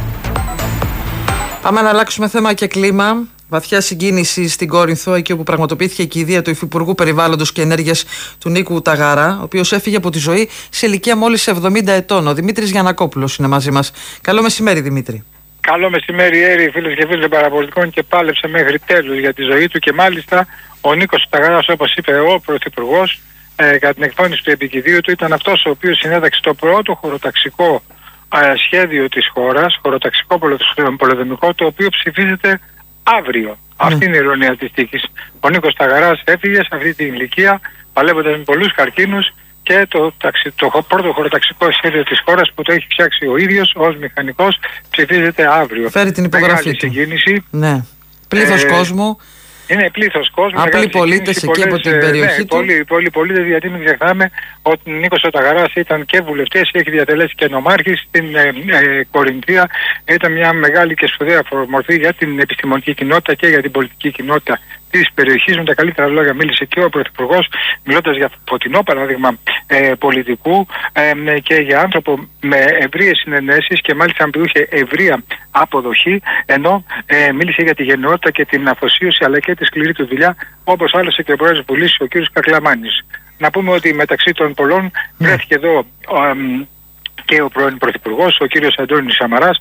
Πάμε να αλλάξουμε θέμα και κλίμα. Βαθιά συγκίνηση στην Κόρινθο, εκεί όπου πραγματοποιήθηκε η κηδεία του Υφυπουργού Περιβάλλοντος και Ενέργειας του Νίκου Ταγαρά, ο οποίος έφυγε από τη ζωή σε ηλικία μόλις 70 ετών. Ο Δημήτρης Γιαννακόπουλος είναι μαζί μας. Καλό μεσημέρι, Δημήτρη. Καλό μεσημέρι, Έρη, φίλες και φίλοι των Παραπολιτικών, και πάλεψε μέχρι τέλους για τη ζωή του. Και μάλιστα ο Νίκος Ταγαράς, όπως είπε ο Πρωθυπουργός, κατά την εκφώνηση του επικηδείου του, ήταν αυτός ο οποίος συνέταξε το πρώτο χωροταξικό σχέδιο της χώρας, χωροταξικό πολεοδομικό, το οποίο ψηφίζεται αύριο. Αυτή είναι η ειρωνία της τύχης. Ο Νίκος Ταγαράς έφυγε σε αυτή την ηλικία, παλεύοντας με πολλούς καρκίνους, και το πρώτο χωροταξικό σχέδιο της χώρας που το έχει φτιάξει ο ίδιος ως μηχανικός ψηφίζεται αύριο. Φέρει την υπογραφή του. Συγκίνηση. Ναι. Πλήθος κόσμου. Είναι πλήθος κόσμου. Απλοί πολίτες εκεί από την περιοχή του. Πολλοί πολίτες, γιατί μην ξεχνάμε ότι ο Νίκος Ταγαράς ήταν και βουλευτής, έχει διατελέσει και νομάρχης στην Κορινθία. Ήταν μια μεγάλη και σπουδαία μορφή για την επιστημονική κοινότητα και για την πολιτική κοινότητα της περιοχής. Με τα καλύτερα λόγια μίλησε και ο Πρωθυπουργός, μιλώντας για φωτεινό παράδειγμα πολιτικού και για άνθρωπο με ευρείες συνενέσεις και μάλιστα που είχε ευρεία αποδοχή, ενώ μίλησε για τη γενναιότητα και την αφοσίωση αλλά και τη σκληρή του δουλειά, όπως άλλωστε και ο Πρόεδρος Βουλής, ο κ. Κακλαμάνης. Να πούμε ότι μεταξύ των πολλών βρέθηκε εδώ και ο πρώην Πρωθυπουργός, ο κ. Αντώνης Σαμαράς.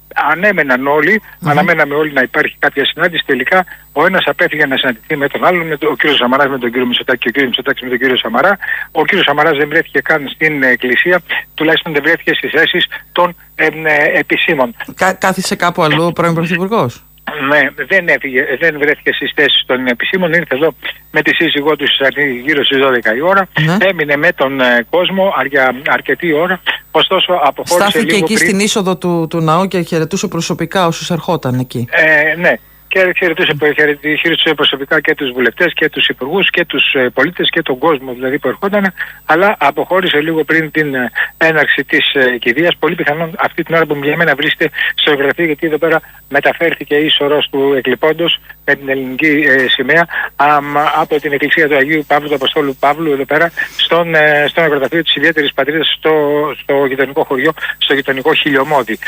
Αναμέναμε όλοι να υπάρχει κάποια συνάντηση. Τελικά ο ένας απέφυγε να συναντηθεί με τον άλλον, ο κ. Σαμαράς με τον κ. Μητσοτάκη και ο κ. Μητσοτάκης με τον κ. Σαμαρά. Ο κ. Σαμαράς δεν βρέθηκε καν στην εκκλησία, τουλάχιστον δεν βρέθηκε στις θέσεις των επισήμων. Κάθισε κάπου αλλού ο πρώην Πρωθυπουργός? Ναι, δεν βρέθηκε στις θέσεις των επισήμων, ήρθε εδώ με τη σύζυγό του γύρω στις 12 η ώρα, έμεινε με τον κόσμο για αρκετή ώρα, ωστόσο αποχώρησε. Στάθηκε λίγο εκεί πριν στην είσοδο του ναού και χαιρετούσε προσωπικά όσους ερχόταν εκεί. Ναι. Και χαιρετούσε προσωπικά και τους βουλευτές και τους υπουργούς και τους πολίτες και τον κόσμο δηλαδή που ερχόταν, αλλά αποχώρησε λίγο πριν την έναρξη της κηδείας. Πολύ πιθανόν αυτή την ώρα που για μένα βρίσκεται στο γραφείο, γιατί εδώ πέρα μεταφέρθηκε η σωρός του εκλειπώντος με την ελληνική σημαία από την εκκλησία του Αγίου Παύλου, του Αποστόλου Παύλου, εδώ πέρα στον νεκροταφείο της ιδιαίτερης πατρίδας στο γειτονικό χωριό, στο γειτονικό Χιλιομώδη.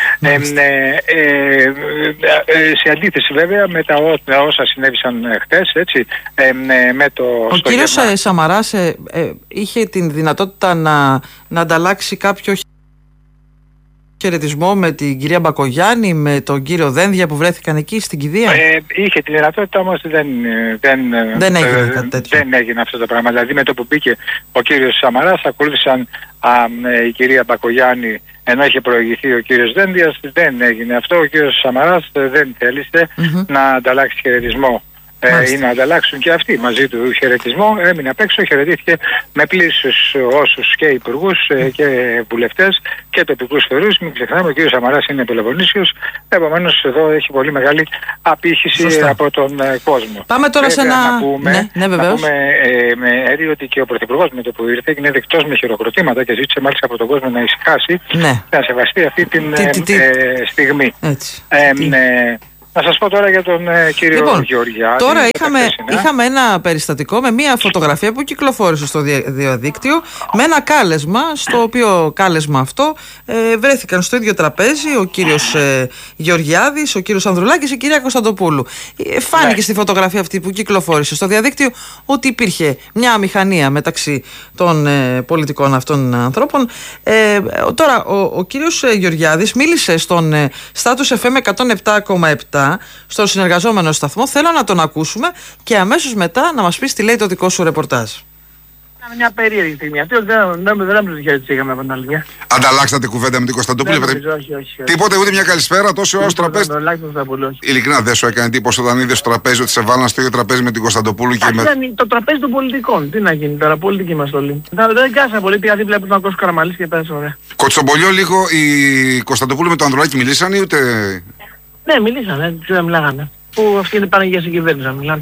Σε αντίθεση βέβαια με τα όσα συνέβησαν χτες, έτσι, με το... Ο κύριος Σαμαράς είχε την δυνατότητα να ανταλλάξει κάποιο χαιρετισμό με την κυρία Μπακογιάννη, με τον κύριο Δένδια που βρέθηκαν εκεί στην κηδεία? Είχε τη δυνατότητα, όμως δεν έγινε κάτι τέτοιο. Δεν έγινε αυτό το πράγμα. Δηλαδή με το που μπήκε ο κύριος Σαμαράς, ακολούθησαν η κυρία Μπακογιάννη, ενώ είχε προηγηθεί ο κύριος Δένδιας. Δεν έγινε αυτό. Ο κύριος Σαμαράς δεν θέλησε να ανταλλάξει χαιρετισμό ή να ανταλλάξουν και αυτοί μαζί του χαιρετισμό. Έμεινε απ' έξω, χαιρετήθηκε με πλήσους όσους και υπουργούς και βουλευτές και τοπικούς φορείς. Μην ξεχνάμε, ο κ. Σαμαράς είναι Πελοποννήσιος, επομένως εδώ έχει πολύ μεγάλη απήχηση από τον κόσμο. Πάμε τώρα σε ένα... Να πούμε με Έρη ότι και ο Πρωθυπουργός με το που ήρθε έγινε δεκτός με χειροκροτήματα και ζήτησε μάλιστα από τον κόσμο να ησυχάσει, να σεβαστεί αυτή την στιγμή. Να σας πω τώρα για τον κύριο Γεωργιάδη. Τώρα είχαμε ένα περιστατικό με μια φωτογραφία που κυκλοφόρησε στο διαδίκτυο με ένα κάλεσμα, στο οποίο κάλεσμα αυτό βρέθηκαν στο ίδιο τραπέζι ο κύριος Γεωργιάδης, ο κύριος Ανδρουλάκης και η κυρία Κωνσταντοπούλου. Φάνηκε στη φωτογραφία αυτή που κυκλοφόρησε στο διαδίκτυο ότι υπήρχε μια αμηχανία μεταξύ των πολιτικών αυτών ανθρώπων. Τώρα ο κύριος Γεωργιάδης μίλησε στον Status FM 107,7 στον συνεργαζόμενο σταθμό. Θέλω να τον ακούσουμε και αμέσως μετά να μας πεις τι λέει το δικό σου ρεπορτάζ. Ήταν μια περίεργη στιγμή. Αυτό δεν μου είχαμε από την άλλη. Ανταλλάξατε κουβέντα με την Κωνσταντοπούλου? Όχι. Τίποτε, ούτε μια καλησπέρα, τόσο ως τραπέζι. Ειλικρινά δεν σου έκανε εντύπωση όταν είδες στο τραπέζι ότι σε βάλαν στο ίδιο τραπέζι με την Κωνσταντοπούλου? Ήταν το τραπέζι των πολιτικών. Τι να γίνει τώρα, πολιτικοί είμαστε όλοι. Δεν κάσα πολύ, πήγα δίπλα από τον Κώστα Καραμαλής και πέρασε ωραία. Κοτσομπολιό λίγο, η Κωνσταντοπούλου με τον Ανδρουλάκη μιλήσαν ή ούτε? Ναι, μιλήσανε, δεν μιλάγανε. Που αυτοί είναι πάνε για συγκυβέρνηση να μιλάνε.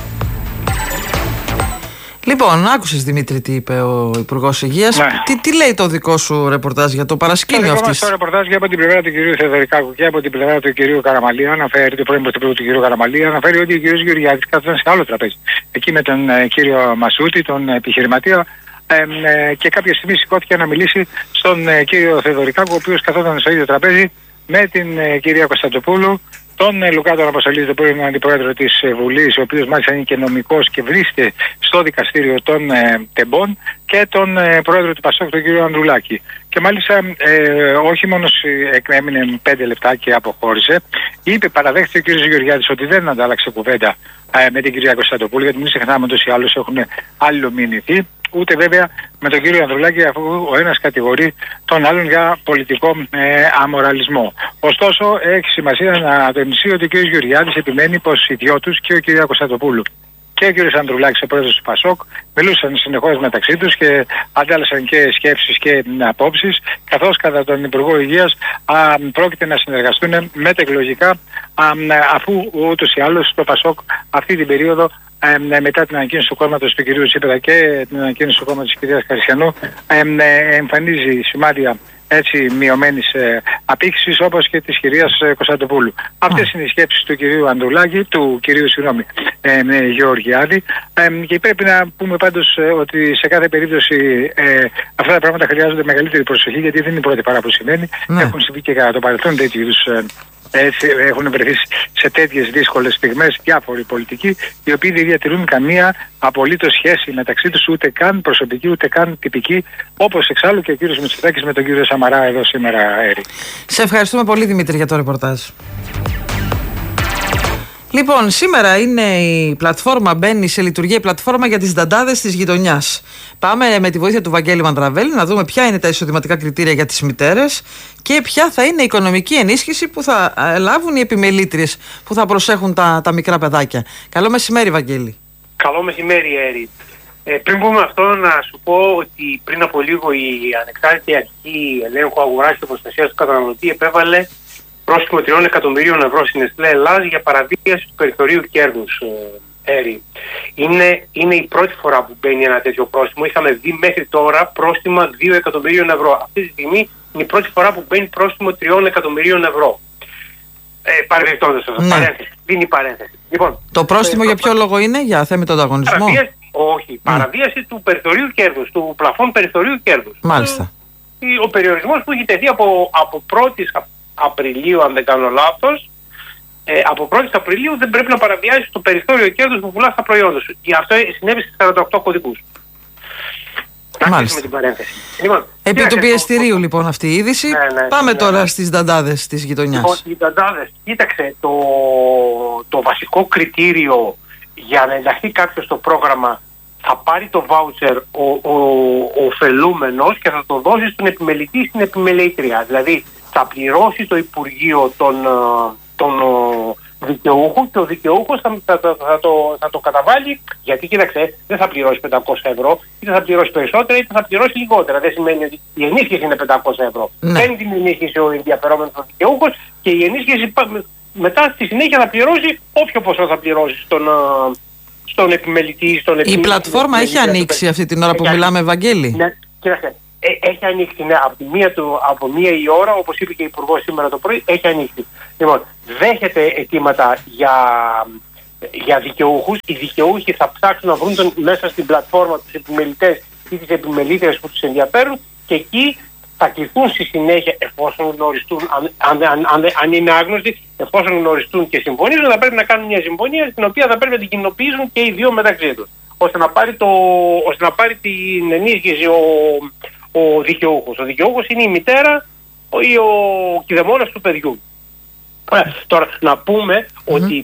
Λοιπόν, άκουσες Δημήτρη τι είπε ο Υπουργός Υγείας. Ναι. Τι λέει το δικό σου ρεπορτάζ για το παρασκήνιο αυτής? Το ρεπορτάζ και από την πλευρά του κυρίου Θεοδωρικάκου και από την πλευρά του κυρίου Καραμαλή αναφέρει, του πρώην πρωθυπουργού του κυρίου Καραμαλή, αναφέρει ότι ο κύριος Γεωργιάδης κάθονταν σε άλλο τραπέζι. Εκεί με τον κύριο Μασούτη, τον επιχειρηματία, και κάποια στιγμή σηκώθηκε να μιλήσει στον κύριο Θεοδωρικάκου, ο οποίος καθόταν στο ίδιο τραπέζι με την κυρία Κωνσταντοπούλου, τον Λουκά τον Αποστολίδη, τον πρώην αντιπρόεδρο της Βουλής, ο οποίος μάλιστα είναι και νομικός και βρίσκεται στο δικαστήριο των Τεμπών, και τον πρόεδρο του Πασόκ, τον κύριο Ανδρουλάκη. Και μάλιστα όχι μόνο έμεινε 5 λεπτά και αποχώρησε, παραδέχθηκε ο κύριος Γεωργιάδης ότι δεν αντάλλαξε κουβέντα με την κυρία Κωνσταντοπούλου, γιατί μην ξεχνάμε ότι οι άλλοι έχουν αλληλομηνηθεί. Ούτε βέβαια με τον κύριο Ανδρουλάκη, αφού ο ένας κατηγορεί τον άλλον για πολιτικό αμοραλισμό. Ωστόσο, έχει σημασία να τονιστεί ότι ο κύριος Γεωργιάδης επιμένει πως οι δυο τους, και ο κύριος Κωνσταντοπούλου και ο κύριος Ανδρουλάκης, ο πρόεδρος του Πασόκ, μιλούσαν συνεχώς μεταξύ τους και αντάλλασαν και σκέψεις και απόψεις, καθώς κατά τον Υπουργό Υγείας πρόκειται να συνεργαστούν μετεκλογικά, αφού ούτως ή άλλως το Πασόκ αυτή την περίοδο, μετά την ανακοίνωση του κόμματος του κυρίου Τσίπρα και την ανακοίνωση του κόμματος της κυρίας Χαρισιανού, εμφανίζει σημάδια μειωμένης απήχησης, όπως και της κυρίας Κωνσταντοπούλου. Αυτές είναι οι σκέψεις του κυρίου Ανδρουλάκη, του κυρίου Γεωργιάδη, και πρέπει να πούμε πάντως ότι σε κάθε περίπτωση αυτά τα πράγματα χρειάζονται μεγαλύτερη προσοχή, γιατί δεν είναι η πρώτη φορά που συμβαίνει. Έχουν συμβεί και κατά το παρελθόν τέτοιου είδους. Έχουν βρεθεί σε τέτοιες δύσκολες στιγμές διάφοροι πολιτικοί, οι οποίοι δεν διατηρούν καμία απολύτως σχέση μεταξύ τους, ούτε καν προσωπική ούτε καν τυπική, όπως εξάλλου και ο κύριος Μητσοτάκης με τον κύριο Σαμαρά εδώ σήμερα, Έρη. Σε ευχαριστούμε πολύ, Δημήτρη, για το ρεπορτάζ. Λοιπόν, σήμερα είναι η πλατφόρμα, μπαίνει σε λειτουργία η πλατφόρμα για τις νταντάδες της γειτονιάς. Πάμε με τη βοήθεια του Βαγγέλη Μανδραβέλη να δούμε ποια είναι τα εισοδηματικά κριτήρια για τις μητέρες και ποια θα είναι η οικονομική ενίσχυση που θα λάβουν οι επιμελήτριες που θα προσέχουν τα μικρά παιδάκια. Καλό μεσημέρι, Βαγγέλη. Καλό μεσημέρι, Έρη. Πριν πούμε αυτό, να σου πω ότι πριν από λίγο η Ανεξάρτητη Αρχή Ελέγχου Αγοράς και Προστασίας του Καταναλωτή επέβαλε πρόστιμο 3 εκατομμυρίων ευρώ στην Νεστλέ Ελλάς για παραβίαση του περιθωρίου κέρδους, Έρη. Είναι η πρώτη φορά που μπαίνει ένα τέτοιο πρόστιμο. Είχαμε δει μέχρι τώρα πρόστιμα 2 εκατομμυρίων ευρώ. Αυτή τη στιγμή είναι η πρώτη φορά που μπαίνει πρόστιμο 3 εκατομμυρίων ευρώ. Παρεμπιπτόντως, παρένθεση. Δίνει παρένθεση. Λοιπόν, το πρόστιμο για ποιο λόγο είναι, για θέμητο ανταγωνισμό? Παραβίαση του περιθωρίου κέρδους, του πλαφών περιθωρίου κέρδους. Μάλιστα. Ο περιορισμός που έχει τεθεί από 1η Απριλίου, αν δεν κάνω λάθος, από 1η Απριλίου δεν πρέπει να παραβιάσει το περιθώριο κέρδους που πουλά στα προϊόντα σου. Και αυτό συνέβη στις 48 κωδικούς. Μάλιστα. Την παρένθεση. Λοιπόν, επί του πιεστηρίου λοιπόν αυτή η είδηση. Πάμε τώρα στις νταντάδες της γειτονιάς. Λοιπόν, οι νταντάδες, κοίταξε, το βασικό κριτήριο για να ενταχθεί κάποιος στο πρόγραμμα, θα πάρει το βάουτσερ ο ωφελούμενος και θα το δώσει στον επιμελητή, στην επιμελήτρια. Δηλαδή θα πληρώσει το Υπουργείο δικαιούχου και ο δικαιούχος θα το καταβάλει, γιατί κοίταξε, δεν θα πληρώσει 500 ευρώ, είτε θα πληρώσει περισσότερα είτε θα πληρώσει λιγότερα. Δεν σημαίνει ότι η ενίσχυση είναι 500 ευρώ. Παίρνει την ενίσχυση ο ενδιαφερόμενος ο δικαιούχος και η ενίσχυση μετά στη συνέχεια θα πληρώσει όποιο ποσό θα πληρώσει στον επιμελητή. Η πλατφόρμα έχει ανοίξει αυτή την ώρα που μιλάμε, Βαγγέλη. Ναι, κοίταξε. Έχει ανοίξει, ναι, από μία η ώρα, όπως είπε και η Υπουργός σήμερα το πρωί, έχει ανοίξει. Λοιπόν, δέχεται αιτήματα για δικαιούχους. Οι δικαιούχοι θα ψάξουν να βρουν μέσα στην πλατφόρμα τους επιμελητές ή τις επιμελήτρες που τους ενδιαφέρουν και εκεί θα κληθούν στη συνέχεια, εφόσον γνωριστούν, αν είναι άγνωστοι, εφόσον γνωριστούν και συμφωνήσουν, θα πρέπει να κάνουν μια συμφωνία στην οποία θα πρέπει να την κοινοποιήσουν και οι δύο μεταξύ τους, ώστε να πάρει την ενίσχυση ο δικαιούχος. Ο δικαιούχος είναι η μητέρα ή ο κηδεμόνας του παιδιού. Τώρα, να πούμε ότι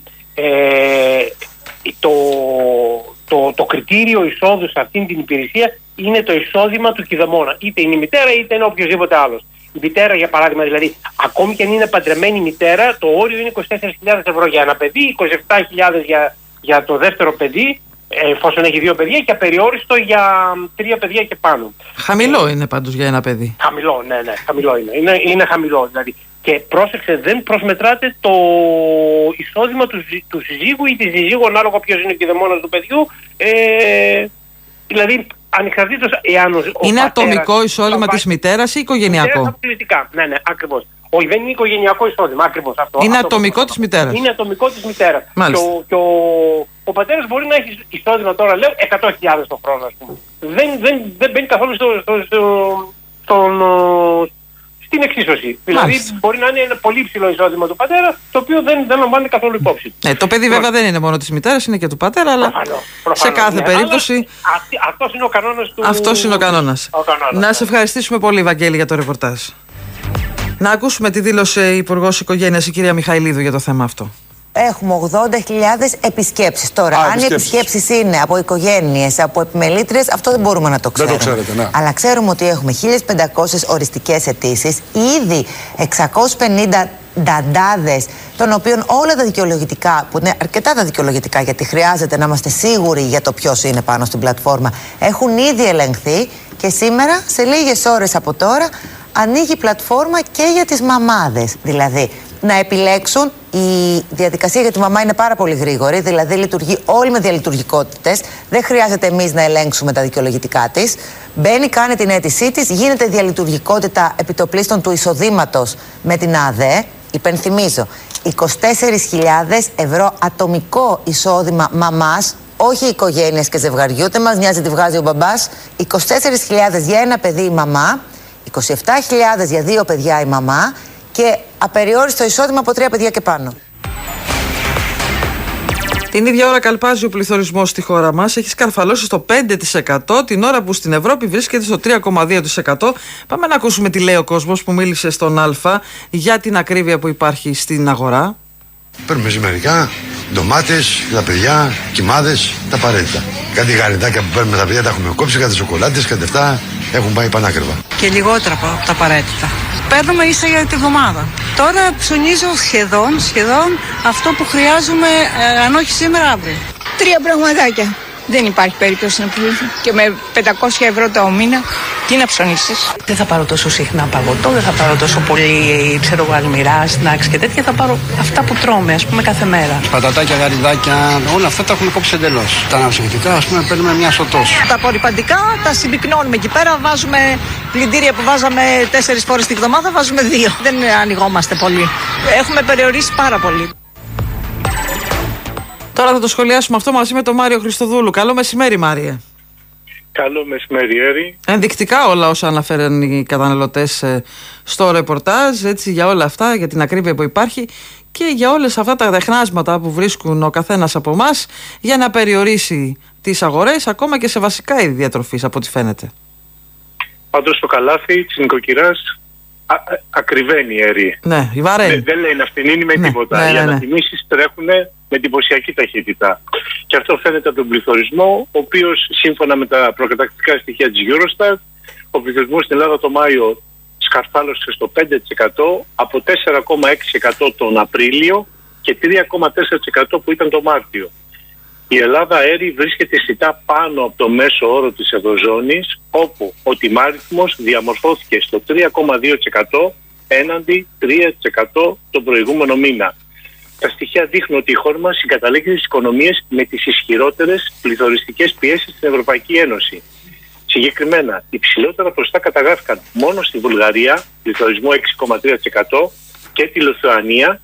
το κριτήριο εισόδου σε αυτήν την υπηρεσία είναι το εισόδημα του κηδεμόνα. Είτε είναι η μητέρα είτε είναι οποιοδήποτε άλλος. Η μητέρα, για παράδειγμα, δηλαδή, ακόμη και αν είναι παντρεμένη μητέρα, το όριο είναι 24.000 ευρώ για ένα παιδί, 27.000 για το δεύτερο παιδί, εφόσον έχει 2 παιδιά, και απεριόριστο για 3 παιδιά και πάνω. Χαμηλό είναι πάντως για ένα παιδί. Χαμηλό, ναι, χαμηλό είναι. Είναι χαμηλό, δηλαδή. Και πρόσεξε, δεν προσμετράται το εισόδημα του συζύγου ή της συζύγου, ανάλογα ποιος είναι ο κηδεμόνας του παιδιού. Δηλαδή, ανεξαρτήτως εάν είναι ατομικό εισόδημα της μητέρας ή οικογενειακό? Μητέρας, ναι, ακριβώς. Όχι, δεν είναι οικογενειακό εισόδημα, ακριβώς αυτό. Είναι ατομικό της μητέρας. Είναι ατομικό της μητέρας. Και ο πατέρας μπορεί να έχει εισόδημα, τώρα λέω, 100.000 το χρόνο, ας πούμε. Δεν μπαίνει καθόλου στην εξίσωση. Δηλαδή μπορεί να είναι ένα πολύ ψηλό εισόδημα του πατέρα, το οποίο δεν λαμβάνει καθόλου υπόψη. Το παιδί βέβαια δεν είναι μόνο της μητέρας, είναι και του πατέρα, αλλά σε κάθε περίπτωση. Αυτός είναι ο κανόνας του. Αυτός είναι ο κανόνας. Να σε ευχαριστήσουμε πολύ, Βαγγέλη, για το ρεπορτάζ. Να ακούσουμε τη δήλωση Υπουργός Οικογένειας, η κυρία Μιχαηλίδου, για το θέμα αυτό. Έχουμε 80.000 επισκέψεις. Τώρα, αν οι επισκέψεις είναι από οικογένειες, από επιμελήτριες, αυτό δεν μπορούμε να το ξέρουμε. Δεν το ξέρετε, ναι. Αλλά ξέρουμε ότι έχουμε 1.500 οριστικές αιτήσεις, ήδη 650 νταντάδες, των οποίων όλα τα δικαιολογητικά, που είναι αρκετά τα δικαιολογητικά, γιατί χρειάζεται να είμαστε σίγουροι για το ποιος είναι πάνω στην πλατφόρμα, έχουν ήδη ελεγχθεί και σήμερα, σε λίγες ώρες από τώρα, ανοίγει η πλατφόρμα και για τις μαμάδες. Δηλαδή, να επιλέξουν. Η διαδικασία για τη μαμά είναι πάρα πολύ γρήγορη, δηλαδή λειτουργεί όλη με διαλειτουργικότητες. Δεν χρειάζεται εμείς να ελέγξουμε τα δικαιολογητικά της. Μπαίνει, κάνει την αίτησή της, γίνεται διαλειτουργικότητα επιτοπλίστων του εισοδήματος με την ΑΔΕ. Υπενθυμίζω, 24.000 ευρώ ατομικό εισόδημα μαμάς, όχι οικογένειας και ζευγαριού, ούτε μας νοιάζει τι βγάζει ο μπαμπάς. 24.000 για ένα παιδί η μαμά, 27.000 για 2 παιδιά η μαμά και απεριόριστο εισόδημα από 3 παιδιά και πάνω. Την ίδια ώρα καλπάζει ο πληθωρισμός στη χώρα μας. Έχει σκαρφαλώσει στο 5% την ώρα που στην Ευρώπη βρίσκεται στο 3,2%. Πάμε να ακούσουμε τι λέει ο κόσμος που μίλησε στον Α για την ακρίβεια που υπάρχει στην αγορά. Παίρνουμε ζυμερικά, ντομάτες, τα παιδιά, κιμάδες, τα απαραίτητα. Κάτι γαριδάκια που παίρνουμε τα παιδιά τα έχουμε κόψει, κάτι σοκολάτες, κάτι αυτά έχουν πάει πανάκριβα. Και λιγότερα από τα απαραίτητα. Παίρνουμε ίσα για τη βδομάδα. Τώρα ψωνίζω σχεδόν αυτό που χρειάζομαι, αν όχι σήμερα, αύριο. 3 πραγματάκια. Δεν υπάρχει περίπτωση να πουλήσω. Και με 500 ευρώ το μήνα, τι να ψωνίσεις. Δεν θα πάρω τόσο συχνά παγωτό, δεν θα πάρω τόσο πολύ, ξέρω, αλμυρά, σνακς και τέτοια. Θα πάρω αυτά που τρώμε, ας πούμε, κάθε μέρα. Πατατάκια, γαριδάκια, όλα αυτά τα έχουμε κόψει εντελώς. Τα αναψυκτικά, ας πούμε, παίρνουμε μια σωτός. Τα απορριπαντικά τα συμπυκνώνουμε εκεί πέρα. Βάζουμε πλυντήρια που βάζαμε 4 φορές τη βδομάδα, βάζουμε 2. Δεν ανοιγόμαστε πολύ. Έχουμε περιορίσει πάρα πολύ. Τώρα θα το σχολιάσουμε αυτό μαζί με τον Μάριο Χριστοδούλου. Καλό μεσημέρι, Μάριε. Καλό μεσημέρι, Έρη. Ενδεικτικά όλα όσα αναφέρουν οι καταναλωτές στο ρεπορτάζ, έτσι, για όλα αυτά, για την ακρίβεια που υπάρχει και για όλες αυτά τα δεχνάσματα που βρίσκουν ο καθένας από εμάς για να περιορίσει τις αγορές, ακόμα και σε βασικά είδη διατροφής, από ό,τι φαίνεται. Πάντως το καλάθι της νοικοκυράς ακριβένει, Έρη. Ναι, η βαραίνει. Δεν λέει να φτηνίνει με τίποτα. Οι ανατιμήσεις τρέχουν με εντυπωσιακή ταχύτητα. Και αυτό φαίνεται από τον πληθωρισμό, ο οποίος σύμφωνα με τα προκατακτικά στοιχεία της Eurostat, ο πληθωρισμός στην Ελλάδα το Μάιο σκαρφάλωσε στο 5% από 4,6% τον Απρίλιο και 3,4% που ήταν το Μάρτιο. Η Ελλάδα αέρη βρίσκεται αισθητά πάνω από το μέσο όρο της Ευρωζώνης, όπου ο τιμάριθμος διαμορφώθηκε στο 3,2% έναντι 3% τον προηγούμενο μήνα. Τα στοιχεία δείχνουν ότι η χώρα μας συγκαταλέγει τις οικονομίες με τις ισχυρότερες πληθωριστικές πιέσεις στην Ευρωπαϊκή Ένωση. Συγκεκριμένα, υψηλότερα ποσοστά καταγράφηκαν μόνο στη Βουλγαρία, πληθωρισμό 6,3%, και τη Λιθουανία,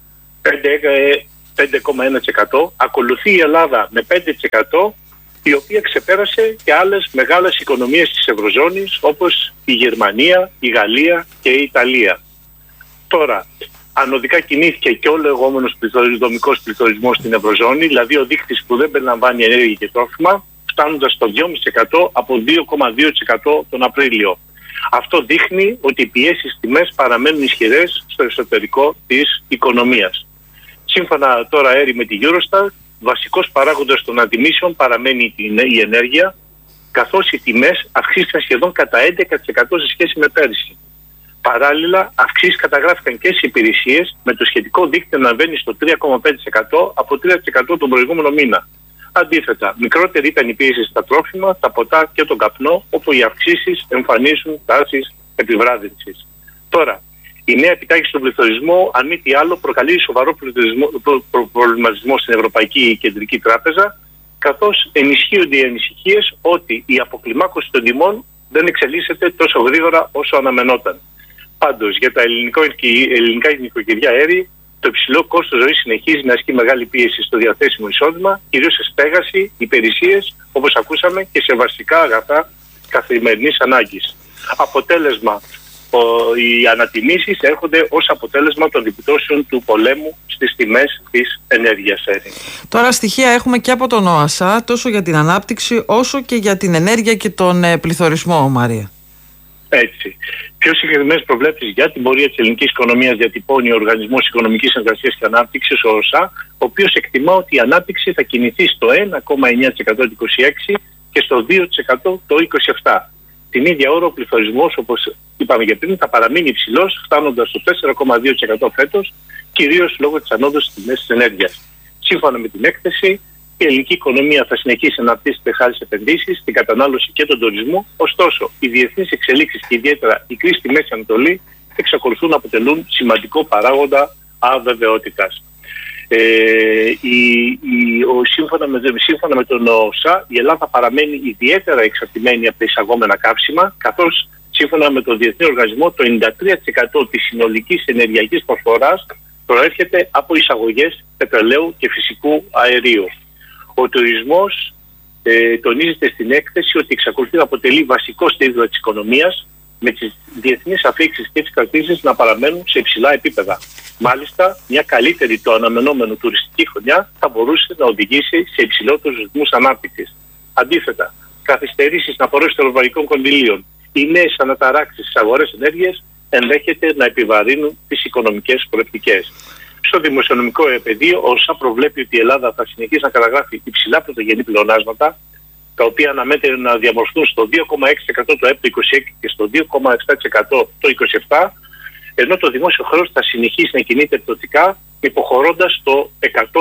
5,1%. Ακολουθεί η Ελλάδα με 5%, η οποία ξεπέρασε και άλλες μεγάλες οικονομίες της Ευρωζώνης, όπως η Γερμανία, η Γαλλία και η Ιταλία. Τώρα, ανωδικά κινήθηκε και ο λεγόμενος δομικός πληθωρισμός στην Ευρωζώνη, δηλαδή ο δείκτης που δεν περιλαμβάνει ενέργεια και τρόφιμα, φτάνοντας στο 2,5% από 2,2% τον Απρίλιο. Αυτό δείχνει ότι οι πιέσεις τιμές παραμένουν ισχυρές στο εσωτερικό της οικονομίας. Σύμφωνα τώρα αέρι με τη Eurostat, βασικός παράγοντας των αντιμήσεων παραμένει η ενέργεια, καθώς οι τιμές αυξήθηκαν σχεδόν κατά 11% σε σχέση με πέρυσι. Παράλληλα, αυξήσεις καταγράφηκαν και στις υπηρεσίες, με το σχετικό δίκτυο να βαίνει στο 3,5% από 3% τον προηγούμενο μήνα. Αντίθετα, μικρότερη ήταν η πίεση στα τρόφιμα, τα ποτά και τον καπνό, όπου οι αυξήσεις εμφανίζουν τάσεις επιβράδυνσης. Τώρα, η νέα επιτάχυνση στον πληθωρισμό, αν μη τι άλλο, προκαλεί σοβαρό προβληματισμό στην Ευρωπαϊκή Κεντρική Τράπεζα, καθώς ενισχύονται οι ανησυχίες ότι η αποκλιμάκωση των τιμών δεν εξελίσσεται τόσο γρήγορα όσο αναμενόταν. Πάντως, για τα ελληνικά νοικοκυριά αέρη, το υψηλό κόστος ζωής συνεχίζει να ασκεί μεγάλη πίεση στο διαθέσιμο εισόδημα, κυρίως σε στέγαση, υπηρεσίες, όπως ακούσαμε, και σε βασικά αγαθά καθημερινής ανάγκης. Αποτέλεσμα, οι ανατιμήσεις έρχονται ως αποτέλεσμα των επιπτώσεων του πολέμου στις τιμές της ενέργειας. Τώρα στοιχεία έχουμε και από τον ΟΑΣΑ, τόσο για την ανάπτυξη όσο και για την ενέργεια και τον πληθωρισμό, Μαρία. Έτσι. Πιο συγκεκριμένες προβλέψεις για την πορεία της ελληνικής οικονομίας διατυπώνει ο Οργανισμός Οικονομικής Συνεργασίας και Ανάπτυξης, ο ΟΣΑ, ο οποίος εκτιμά ότι η ανάπτυξη θα κινηθεί στο 1,9% το 2026 και στο 2% το 2027. Την ίδια ώρα ο πληθωρισμός, όπως είπαμε και πριν, θα παραμείνει υψηλός, φτάνοντας στο 4,2% φέτος, κυρίως λόγω της ανόδου στις τιμές της ενέργειας. Σύμφωνα με την έκθεση, η ελληνική οικονομία θα συνεχίσει να αναπτύσσεται χάρη σε επενδύσεις, στην κατανάλωση και τον τουρισμό. Ωστόσο, οι διεθνείς εξελίξεις και ιδιαίτερα η κρίση στη Μέση Ανατολή εξακολουθούν να αποτελούν σημαντικό παράγοντα αβεβαιότητας. Σύμφωνα με τον ΟΣΑ, η Ελλάδα παραμένει ιδιαίτερα εξαρτημένη από τα εισαγόμενα καύσιμα, καθώς σύμφωνα με τον Διεθνή Οργανισμό το 93% της συνολικής ενεργειακής προσφοράς προέρχεται από εισαγωγές πετρελαίου και φυσικού αερίου. Ο τουρισμός τονίζεται στην έκθεση ότι εξακολουθεί να αποτελεί βασικό στίβο της οικονομίας, με τις διεθνείς αφήξεις και τις κρατήσεις να παραμένουν σε υψηλά επίπεδα. Μάλιστα, μια καλύτερη το αναμενόμενο τουριστική χρονιά θα μπορούσε να οδηγήσει σε υψηλότερους ρυθμούς ανάπτυξης. Αντίθετα, καθυστερήσεις στην απορρόφηση των ευρωπαϊκών κονδυλίων ή νέες αναταράξεις στις αγορές ενέργειας ενδέχεται να επιβαρύνουν τις οικονομικές προεπτικές. Στο δημοσιονομικό πεδίο, ο ΩΣΑ προβλέπει ότι η Ελλάδα θα συνεχίσει να καταγράφει υψηλά πρωτογενή πλεονάσματα, τα οποία αναμένεται να διαμορφωθούν στο 2,6% το ΕΠ το 2026 και στο 2,7% το 2027, ενώ το δημόσιο χρέος θα συνεχίσει να κινείται πτωτικά, υποχωρώντας το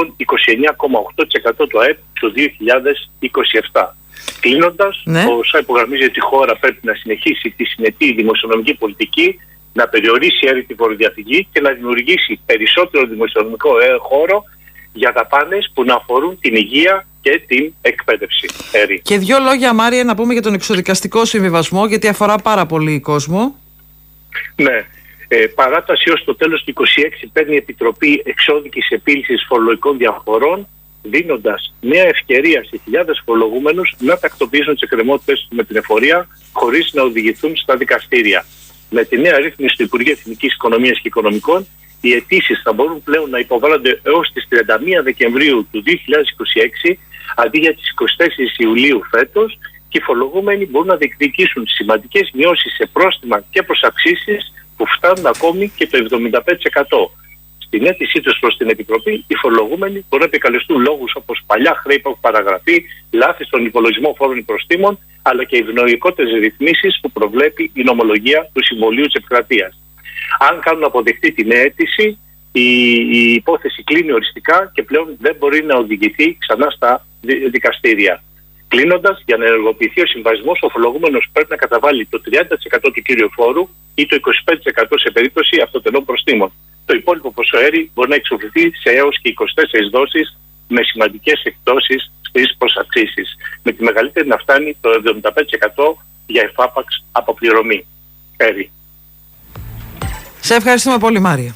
129,8% το ΕΠ το 2027. Κλείνοντας, ο ΩΣΑ υπογραμμίζει ότι η χώρα πρέπει να συνεχίσει τη συνετή δημοσιονομική πολιτική, να περιορίσει τη φοροδιαφυγή και να δημιουργήσει περισσότερο δημοσιονομικό χώρο για δαπάνες που να αφορούν την υγεία και την εκπαίδευση. Και δύο λόγια, Μάρια, να πούμε για τον εξοδικαστικό συμβιβασμό, γιατί αφορά πάρα πολύ κόσμο. Ναι. Παράταση ως το τέλος του 2026 παίρνει η Επιτροπή Εξώδικης Επίλυσης Φορολογικών Διαφορών, δίνοντας νέα ευκαιρία σε χιλιάδες φορολογούμενους να τακτοποιήσουν τις εκκρεμότητες με την εφορία χωρίς να οδηγηθούν στα δικαστήρια. Με τη νέα ρύθμιση του Υπουργείου Εθνικής Οικονομίας και Οικονομικών, οι αιτήσεις θα μπορούν πλέον να υποβάλλονται έως τις 31 Δεκεμβρίου του 2026 αντί για τις 24 Ιουλίου φέτος, και οι φορολογούμενοι μπορούν να διεκδικήσουν σημαντικές μειώσεις σε πρόστιμα και προσαυξήσεις που φτάνουν ακόμη και το 75%. Στην αίτησή τους προς την Επιτροπή, οι φορολογούμενοι μπορούν να επικαλεστούν λόγους όπως παλιά χρέη που έχουν παραγραφεί, λάθη στον υπολογισμό φόρων ή προστίμων, αλλά και ευνοϊκότερες ρυθμίσεις που προβλέπει η νομολογία του Συμβουλίου της Επικρατείας. Αν κάνουν αποδεκτή την αίτηση, η υπόθεση κλείνει οριστικά και πλέον δεν μπορεί να οδηγηθεί ξανά στα δικαστήρια. Κλείνοντας, για να ενεργοποιηθεί ο συμβασμός, ο φορολογούμενος πρέπει να καταβάλει το 30% του κύριου φόρου ή το 25% σε περίπτωση αυτοτελών προστίμων. Το υπόλοιπο ποσό αέρι μπορεί να εξοφληθεί σε έως και 24 δόσεις με σημαντικές εκπτώσεις στις προσαυξήσεις. Με τη μεγαλύτερη να φτάνει το 75% για εφάπαξ αποπληρωμή. Αέρι. Σε ευχαριστούμε πολύ, Μάρια.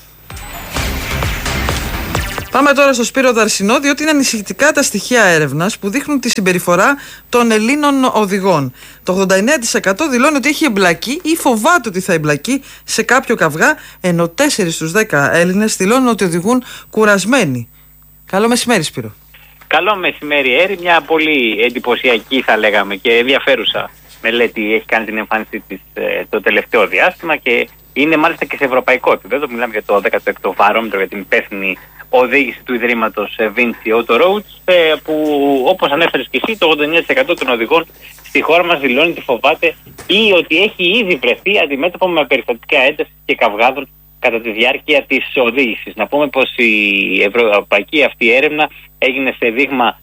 Πάμε τώρα στο Σπύρο Δαρσινό, διότι είναι ανησυχητικά τα στοιχεία έρευνας που δείχνουν τη συμπεριφορά των Ελλήνων οδηγών. Το 89% δηλώνει ότι έχει εμπλακεί ή φοβάται ότι θα εμπλακεί σε κάποιο καυγά, ενώ 4 στους 10 Έλληνες δηλώνουν ότι οδηγούν κουρασμένοι. Καλό μεσημέρι, Σπύρο. Καλό μεσημέρι, Έρη. Μια πολύ εντυπωσιακή, θα λέγαμε, και ενδιαφέρουσα μελέτη έχει κάνει την εμφάνισή της το τελευταίο διάστημα και είναι μάλιστα και σε ευρωπαϊκό επίπεδο. Μιλάμε για το 16ο βαρόμετρο για την υπεύθυνη οδήγηση του Ιδρύματος Vinci Auto Roads, που όπως ανέφερες και εσύ, το 89% των οδηγών στη χώρα μας δηλώνει ότι φοβάται ή ότι έχει ήδη βρεθεί αντιμέτωπο με περιστατικά έντασης και καυγάδων κατά τη διάρκεια της οδήγησης. Να πούμε πως η ευρωπαϊκή αυτή έρευνα έγινε σε δείγμα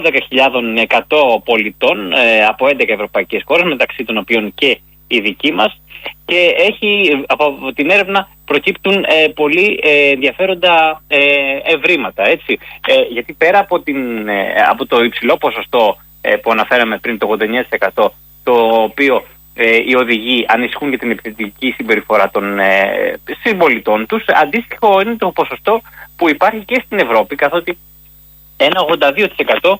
12.100 πολιτών από 11 ευρωπαϊκές χώρες, μεταξύ των οποίων και η δική μας, και από την έρευνα προκύπτουν πολύ ενδιαφέροντα ευρήματα, έτσι. Γιατί πέρα από το υψηλό ποσοστό που αναφέραμε πριν, το 89%, το οποίο οι οδηγοί ανησυχούν για την επιθετική συμπεριφορά των συμπολιτών τους, αντίστοιχο είναι το ποσοστό που υπάρχει και στην Ευρώπη, καθότι ένα 82%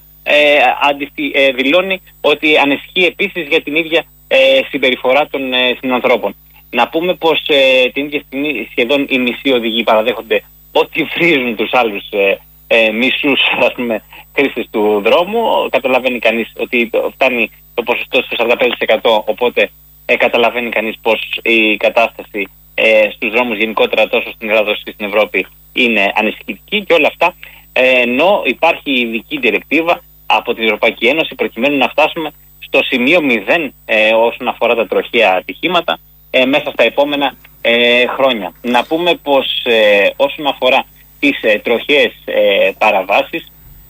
δηλώνει ότι ανησυχεί επίσης για την ίδια συμπεριφορά των συνανθρώπων. Να πούμε πως την ίδια στιγμή σχεδόν οι μισοί οδηγοί παραδέχονται ότι βρίζουν τους άλλους μισούς, ας πούμε, χρήστες του δρόμου. Καταλαβαίνει κανείς ότι φτάνει το ποσοστό στο 45%, οπότε καταλαβαίνει κανείς πως η κατάσταση στους δρόμους γενικότερα, τόσο στην Ελλάδα όσο και στην Ευρώπη, είναι ανησυχητική, και όλα αυτά ενώ υπάρχει ειδική διρεκτίβα από την Ευρωπαϊκή Ένωση προκειμένου να φτάσουμε στο σημείο 0 όσον αφορά τα τροχαία ατυχήματα μέσα στα επόμενα χρόνια. Να πούμε πως όσον αφορά τις τροχαίες παραβάσεις,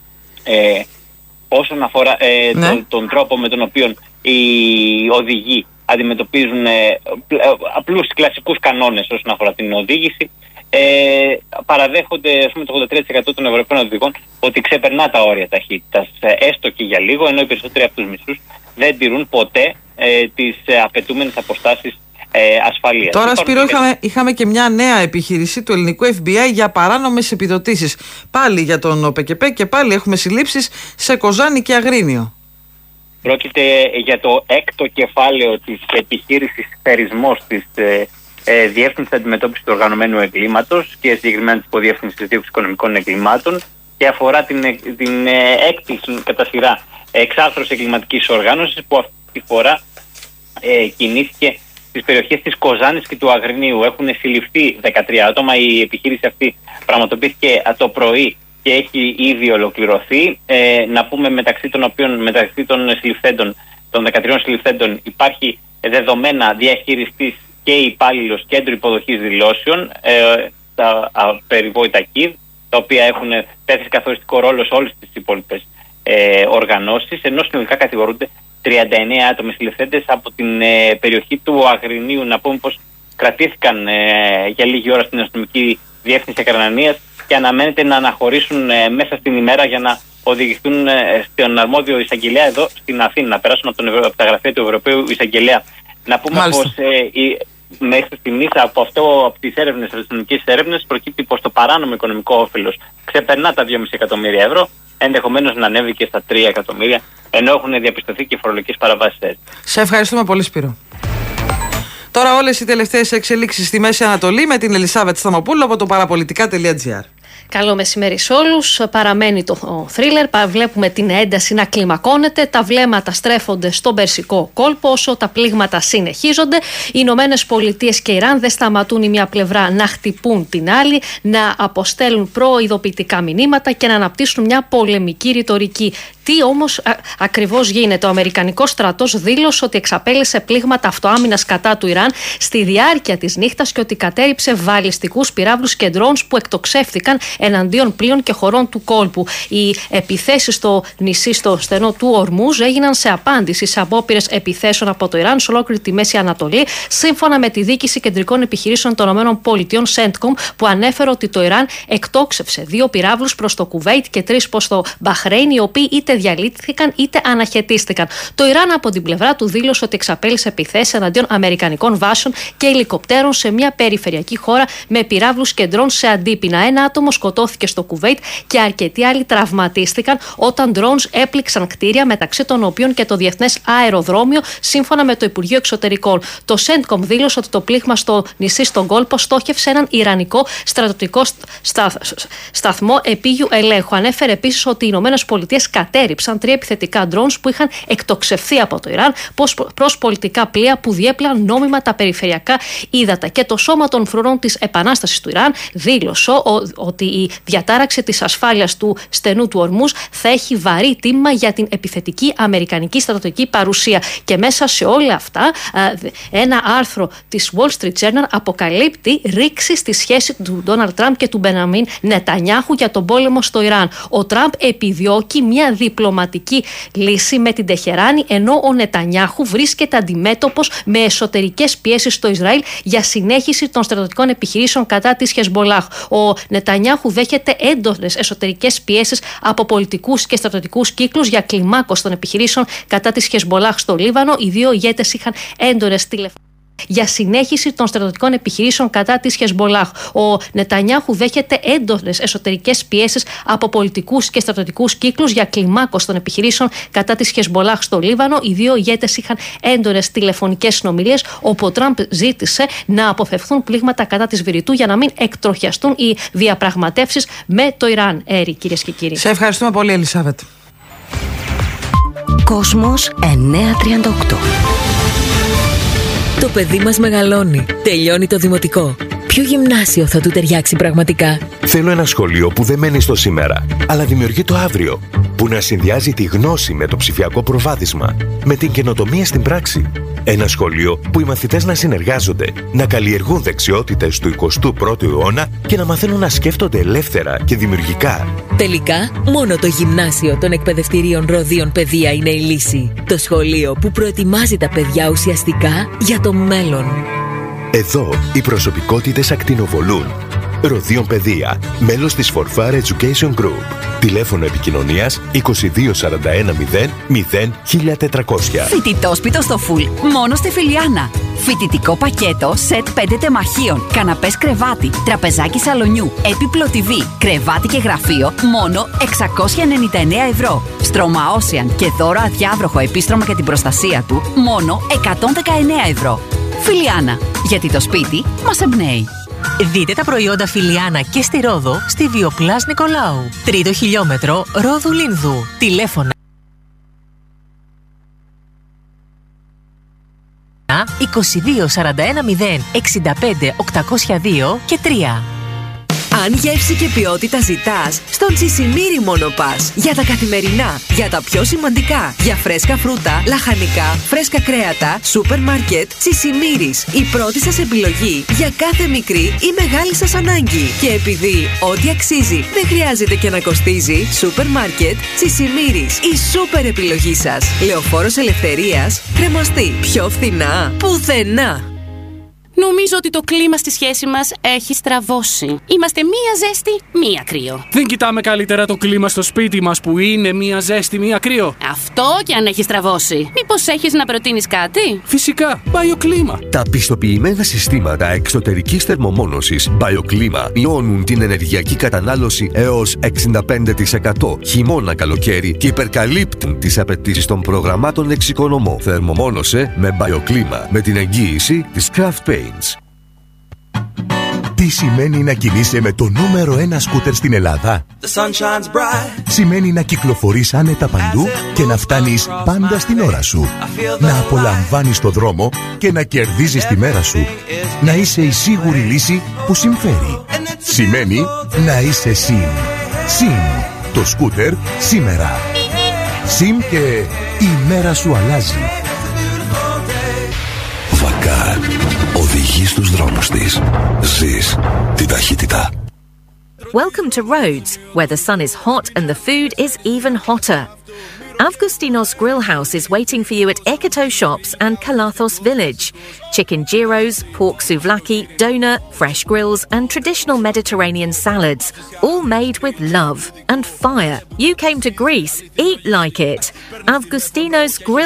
όσον αφορά τον τρόπο με τον οποίο οι οδηγοί αντιμετωπίζουν απλούς κλασικούς κανόνες όσον αφορά την οδήγηση, παραδέχονται, ας πούμε, το 83% των Ευρωπαίων οδηγών ότι ξεπερνά τα όρια ταχύτητας, έστω και για λίγο, ενώ οι περισσότεροι από τους μισούς δεν τηρούν ποτέ τις απαιτούμενες αποστάσεις ασφαλείας. Τώρα, Σπύρο, είχαμε και μια νέα επιχείρηση του ελληνικού FBI για παράνομες επιδοτήσεις. Πάλι για τον ΟΠΕΚΕΠΕ και πάλι έχουμε συλλήψεις σε Κοζάνη και Αγρίνιο. Πρόκειται για το 6ο κεφάλαιο της επιχείρησης θερισμός της Διεύθυνσης Αντιμετώπισης του Οργανωμένου Εγκλήματος και συγκεκριμένα της Υποδιεύθυνσης Δίωξης Οικονομικών Εγκλημάτων, και αφορά την έκτη κατά σειρά εξάρθρωση εγκληματικής οργάνωσης, που αυτή τη φορά κινήθηκε στις περιοχές της Κοζάνης και του Αγρινίου. Έχουν συλληφθεί 13 άτομα. Η επιχείρηση αυτή πραγματοποιήθηκε το πρωί και έχει ήδη ολοκληρωθεί. Να πούμε μεταξύ των συλληφθέντων, των 13 συλληφθέντων, υπάρχει δεδομένα διαχειριστής και υπάλληλος κέντρου υποδοχής δηλώσεων, τα περιβόητα ΚΙΔ, τα οποία έχουν θέσει καθοριστικό ρόλο σε όλες τις υπόλοιπες οργανώσεις, ενώ συνολικά κατηγορούνται 39 άτομα συλληφθέντες από την περιοχή του Αγρινίου. Να πούμε πως κρατήθηκαν για λίγη ώρα στην αστυνομική διεύθυνση Ακρανανίας και αναμένεται να αναχωρήσουν μέσα στην ημέρα για να οδηγηθούν στον αρμόδιο εισαγγελέα εδώ στην Αθήνα, να περάσουν από τα γραφεία του Ευρωπαίου Εισαγγελέα. Να πούμε πως μέχρι στιγμής από τις αστυνομικές έρευνες προκύπτει πως το παράνομο οικονομικό όφελος ξεπερνά τα 2,5 εκατομμύρια ευρώ, ενδεχομένως να ανέβει και στα 3 εκατομμύρια, ενώ έχουν διαπιστωθεί και φορολογικές παραβάσεις. Σε ευχαριστούμε πολύ, Σπύρο. Τώρα όλες οι τελευταίες εξελίξεις στη Μέση Ανατολή με την Ελισάβετ Σταμοπούλου από το παραπολιτικά.gr. Καλό μεσημέρι σε όλους. Παραμένει το θρίλερ. Βλέπουμε την ένταση να κλιμακώνεται. Τα βλέμματα στρέφονται στον Περσικό κόλπο όσο τα πλήγματα συνεχίζονται. Οι Ηνωμένες Πολιτείες και Ιράν δεν σταματούν η μία πλευρά να χτυπούν την άλλη, να αποστέλουν προειδοποιητικά μηνύματα και να αναπτύσσουν μια πολεμική ρητορική. Τι όμως ακριβώς γίνεται? Ο Αμερικανικός στρατός δήλωσε ότι εξαπέλυσε πλήγματα αυτοάμυνας κατά του Ιράν στη διάρκεια της νύχτας και ότι κατέριψε βαλιστικούς πυράβλους και ντρόουνς που εκτοξεύθηκαν εναντίον πλοίων και χωρών του κόλπου. Οι επιθέσεις στο νησί στο στενό του Ορμούζ έγιναν σε απάντηση σε απόπειρες επιθέσεων από το Ιράν σε ολόκληρη τη Μέση Ανατολή, σύμφωνα με τη Διοίκηση Κεντρικών Επιχειρήσεων των ΗΠΑ, CENTCOM, που ανέφερε ότι το Ιράν εκτόξευσε 2 πυράβλους προς το Κουβέιτ και 3 προς το Μπαχρέιν, οι οποίοι είτε διαλύθηκαν είτε αναχαιτίστηκαν. Το Ιράν από την πλευρά του δήλωσε ότι εξαπέλυσε επιθέσεις εναντίον αμερικανικών βάσεων και ελικοπτέρων σε μια περιφερειακή χώρα με πυράβλους και ντρόουν σε αντίπεινα. Ένα άτομο σκοτώθηκε στο Κουβέιτ και αρκετοί άλλοι τραυματίστηκαν όταν ντρόουνς έπληξαν κτίρια, μεταξύ των οποίων και το Διεθνές Αεροδρόμιο, σύμφωνα με το Υπουργείο Εξωτερικών. Το CENTCOM δήλωσε ότι το πλήγμα στο νησί στον κόλπο στόχευσε έναν ιρανικό στρατιωτικό σταθμό επίγειου ελέγχου. Ανέφερε επίσης ότι οι ΗΠΑ κατέριψαν 3 επιθετικά ντρόουνς που είχαν εκτοξευθεί από το Ιράν προς πολιτικά πλοία που διέπλαν νόμιμα τα περιφερειακά ύδατα. Και το Σώμα των Φρουρών της Επανάστασης του Ιράν δήλωσε ότι η διατάραξη της ασφάλειας του στενού του Ορμούζ θα έχει βαρύ τίμημα για την επιθετική αμερικανική στρατιωτική παρουσία. Και μέσα σε όλα αυτά, ένα άρθρο της Wall Street Journal αποκαλύπτει ρήξη στη σχέση του Ντόναλντ Τραμπ και του Μπενιαμίν Νετανιάχου για τον πόλεμο στο Ιράν. Ο Τραμπ επιδιώκει μια διπλωματική λύση με την Τεχεράνη, ενώ ο Νετανιάχου βρίσκεται αντιμέτωπος με εσωτερικές πιέσεις στο Ισραήλ για συνέχιση των στρατιωτικών επιχειρήσεων κατά της Χεσμολάχ. Ο Νετανιάχου δέχεται έντονες εσωτερικές πιέσεις από πολιτικούς και στρατιωτικούς κύκλους για κλιμάκωση των επιχειρήσεων κατά της Χεσμολάχ στο Λίβανο. Οι δύο ηγέτες είχαν έντονες για συνέχιση των στρατιωτικών επιχειρήσεων κατά της Χεσμολάχ. Ο Νετανιάχου δέχεται έντονες εσωτερικές πιέσεις από πολιτικούς και στρατιωτικούς κύκλους για κλιμάκωση των επιχειρήσεων κατά της Χεσμολάχ στο Λίβανο. Οι δύο ηγέτες είχαν έντονες τηλεφωνικές συνομιλίες, όπου ο Τραμπ ζήτησε να αποφευθούν πλήγματα κατά της Βηρητού για να μην εκτροχιαστούν οι διαπραγματεύσεις με το Ιράν. Κυρίες και κύριοι. Σε ευχαριστούμε πολύ, Ελισάβετ. Κόσμος 938. Το παιδί μας μεγαλώνει. Τελειώνει το δημοτικό. Ποιο γυμνάσιο θα του ταιριάξει πραγματικά? Θέλω ένα σχολείο που δεν μένει στο σήμερα, αλλά δημιουργεί το αύριο. Που να συνδυάζει τη γνώση με το ψηφιακό προβάδισμα, με την καινοτομία στην πράξη. Ένα σχολείο που οι μαθητές να συνεργάζονται, να καλλιεργούν δεξιότητες του 21ου αιώνα και να μαθαίνουν να σκέφτονται ελεύθερα και δημιουργικά. Τελικά, μόνο το γυμνάσιο των εκπαιδευτηρίων Ροδίων Παιδεία είναι η λύση. Το σχολείο που προετοιμάζει τα παιδιά ουσιαστικά για το μέλλον. Εδώ οι προσωπικότητες ακτινοβολούν. Ροδίων Παιδεία, μέλος της Forfar Education Group. Τηλέφωνο επικοινωνίας 2241 0 1400. Φοιτητόσπιτο στο Full, μόνο στη Φιλιάνα. Φοιτητικό πακέτο, σετ 5 τεμαχίων, καναπές κρεβάτι, τραπεζάκι σαλονιού, έπιπλο TV, κρεβάτι και γραφείο, μόνο 699 ευρώ. Στρώμα Ocean και δώρο αδιάβροχο επίστρωμα για την προστασία του, μόνο 119 ευρώ. Φιλιάνα, γιατί το σπίτι μας εμπνέει. Δείτε τα προϊόντα Φιλιάνα και στη Ρόδο, στη Βιοπλάς Νικολάου. 3ο χιλιόμετρο Ρόδου Λίνδου. Τηλέφωνα 22 41 0 65 802 και 3. Αν γεύση και ποιότητα ζητάς, στον Τσισιμίρι μόνο πας. Για τα καθημερινά, για τα πιο σημαντικά, για φρέσκα φρούτα, λαχανικά, φρέσκα κρέατα, σούπερ μάρκετ, Τσισιμίρις. Η πρώτη σας επιλογή για κάθε μικρή ή μεγάλη σας ανάγκη. Και επειδή ό,τι αξίζει δεν χρειάζεται και να κοστίζει, σούπερ μάρκετ, Τσισιμίρις. Η σούπερ επιλογή σας. Λεωφόρος Ελευθερίας, κρεμαστή. Πιο φθηνά, πουθενά. Νομίζω ότι το κλίμα στη σχέση μας έχει στραβώσει. Είμαστε μία ζέστη, μία κρύο. Δεν κοιτάμε καλύτερα το κλίμα στο σπίτι μας που είναι μία ζέστη, μία κρύο? Αυτό και αν έχει στραβώσει. Μήπως έχεις να προτείνεις κάτι? Φυσικά, BioClima. Τα πιστοποιημένα συστήματα εξωτερικής θερμομόνωσης BioClima μειώνουν την ενεργειακή κατανάλωση έως 65% χειμώνα-καλοκαίρι και υπερκαλύπτουν τις απαιτήσεις των προγραμμάτων εξοικονομώ. Θερμομόνωσε με BioClima με την εγγύηση της Craft Paints. Τι σημαίνει να κινείσαι με το νούμερο 1 σκούτερ στην Ελλάδα? Σημαίνει να κυκλοφορείς άνετα παντού και να φτάνεις πάντα στην ώρα σου. Να απολαμβάνεις το δρόμο και να κερδίζεις τη μέρα σου. Να είσαι η σίγουρη λύση που συμφέρει. Σημαίνει να είσαι ΣΥΝ. ΣΥΝ. Το σκούτερ σήμερα. Συν και η μέρα σου αλλάζει. Βακάρ. Οδηγεί στους δρόμους της. Ζεις τη ταχύτητα. Welcome to Rhodes, where the sun is hot and the food is even hotter. Avgustinos Grill House is waiting for you at Ekoto Shops and Kalathos Village. Chicken gyros, pork souvlaki, doner, fresh grills and traditional Mediterranean salads, all made with love and fire. You came to Greece, eat like it. Avgustinos Grill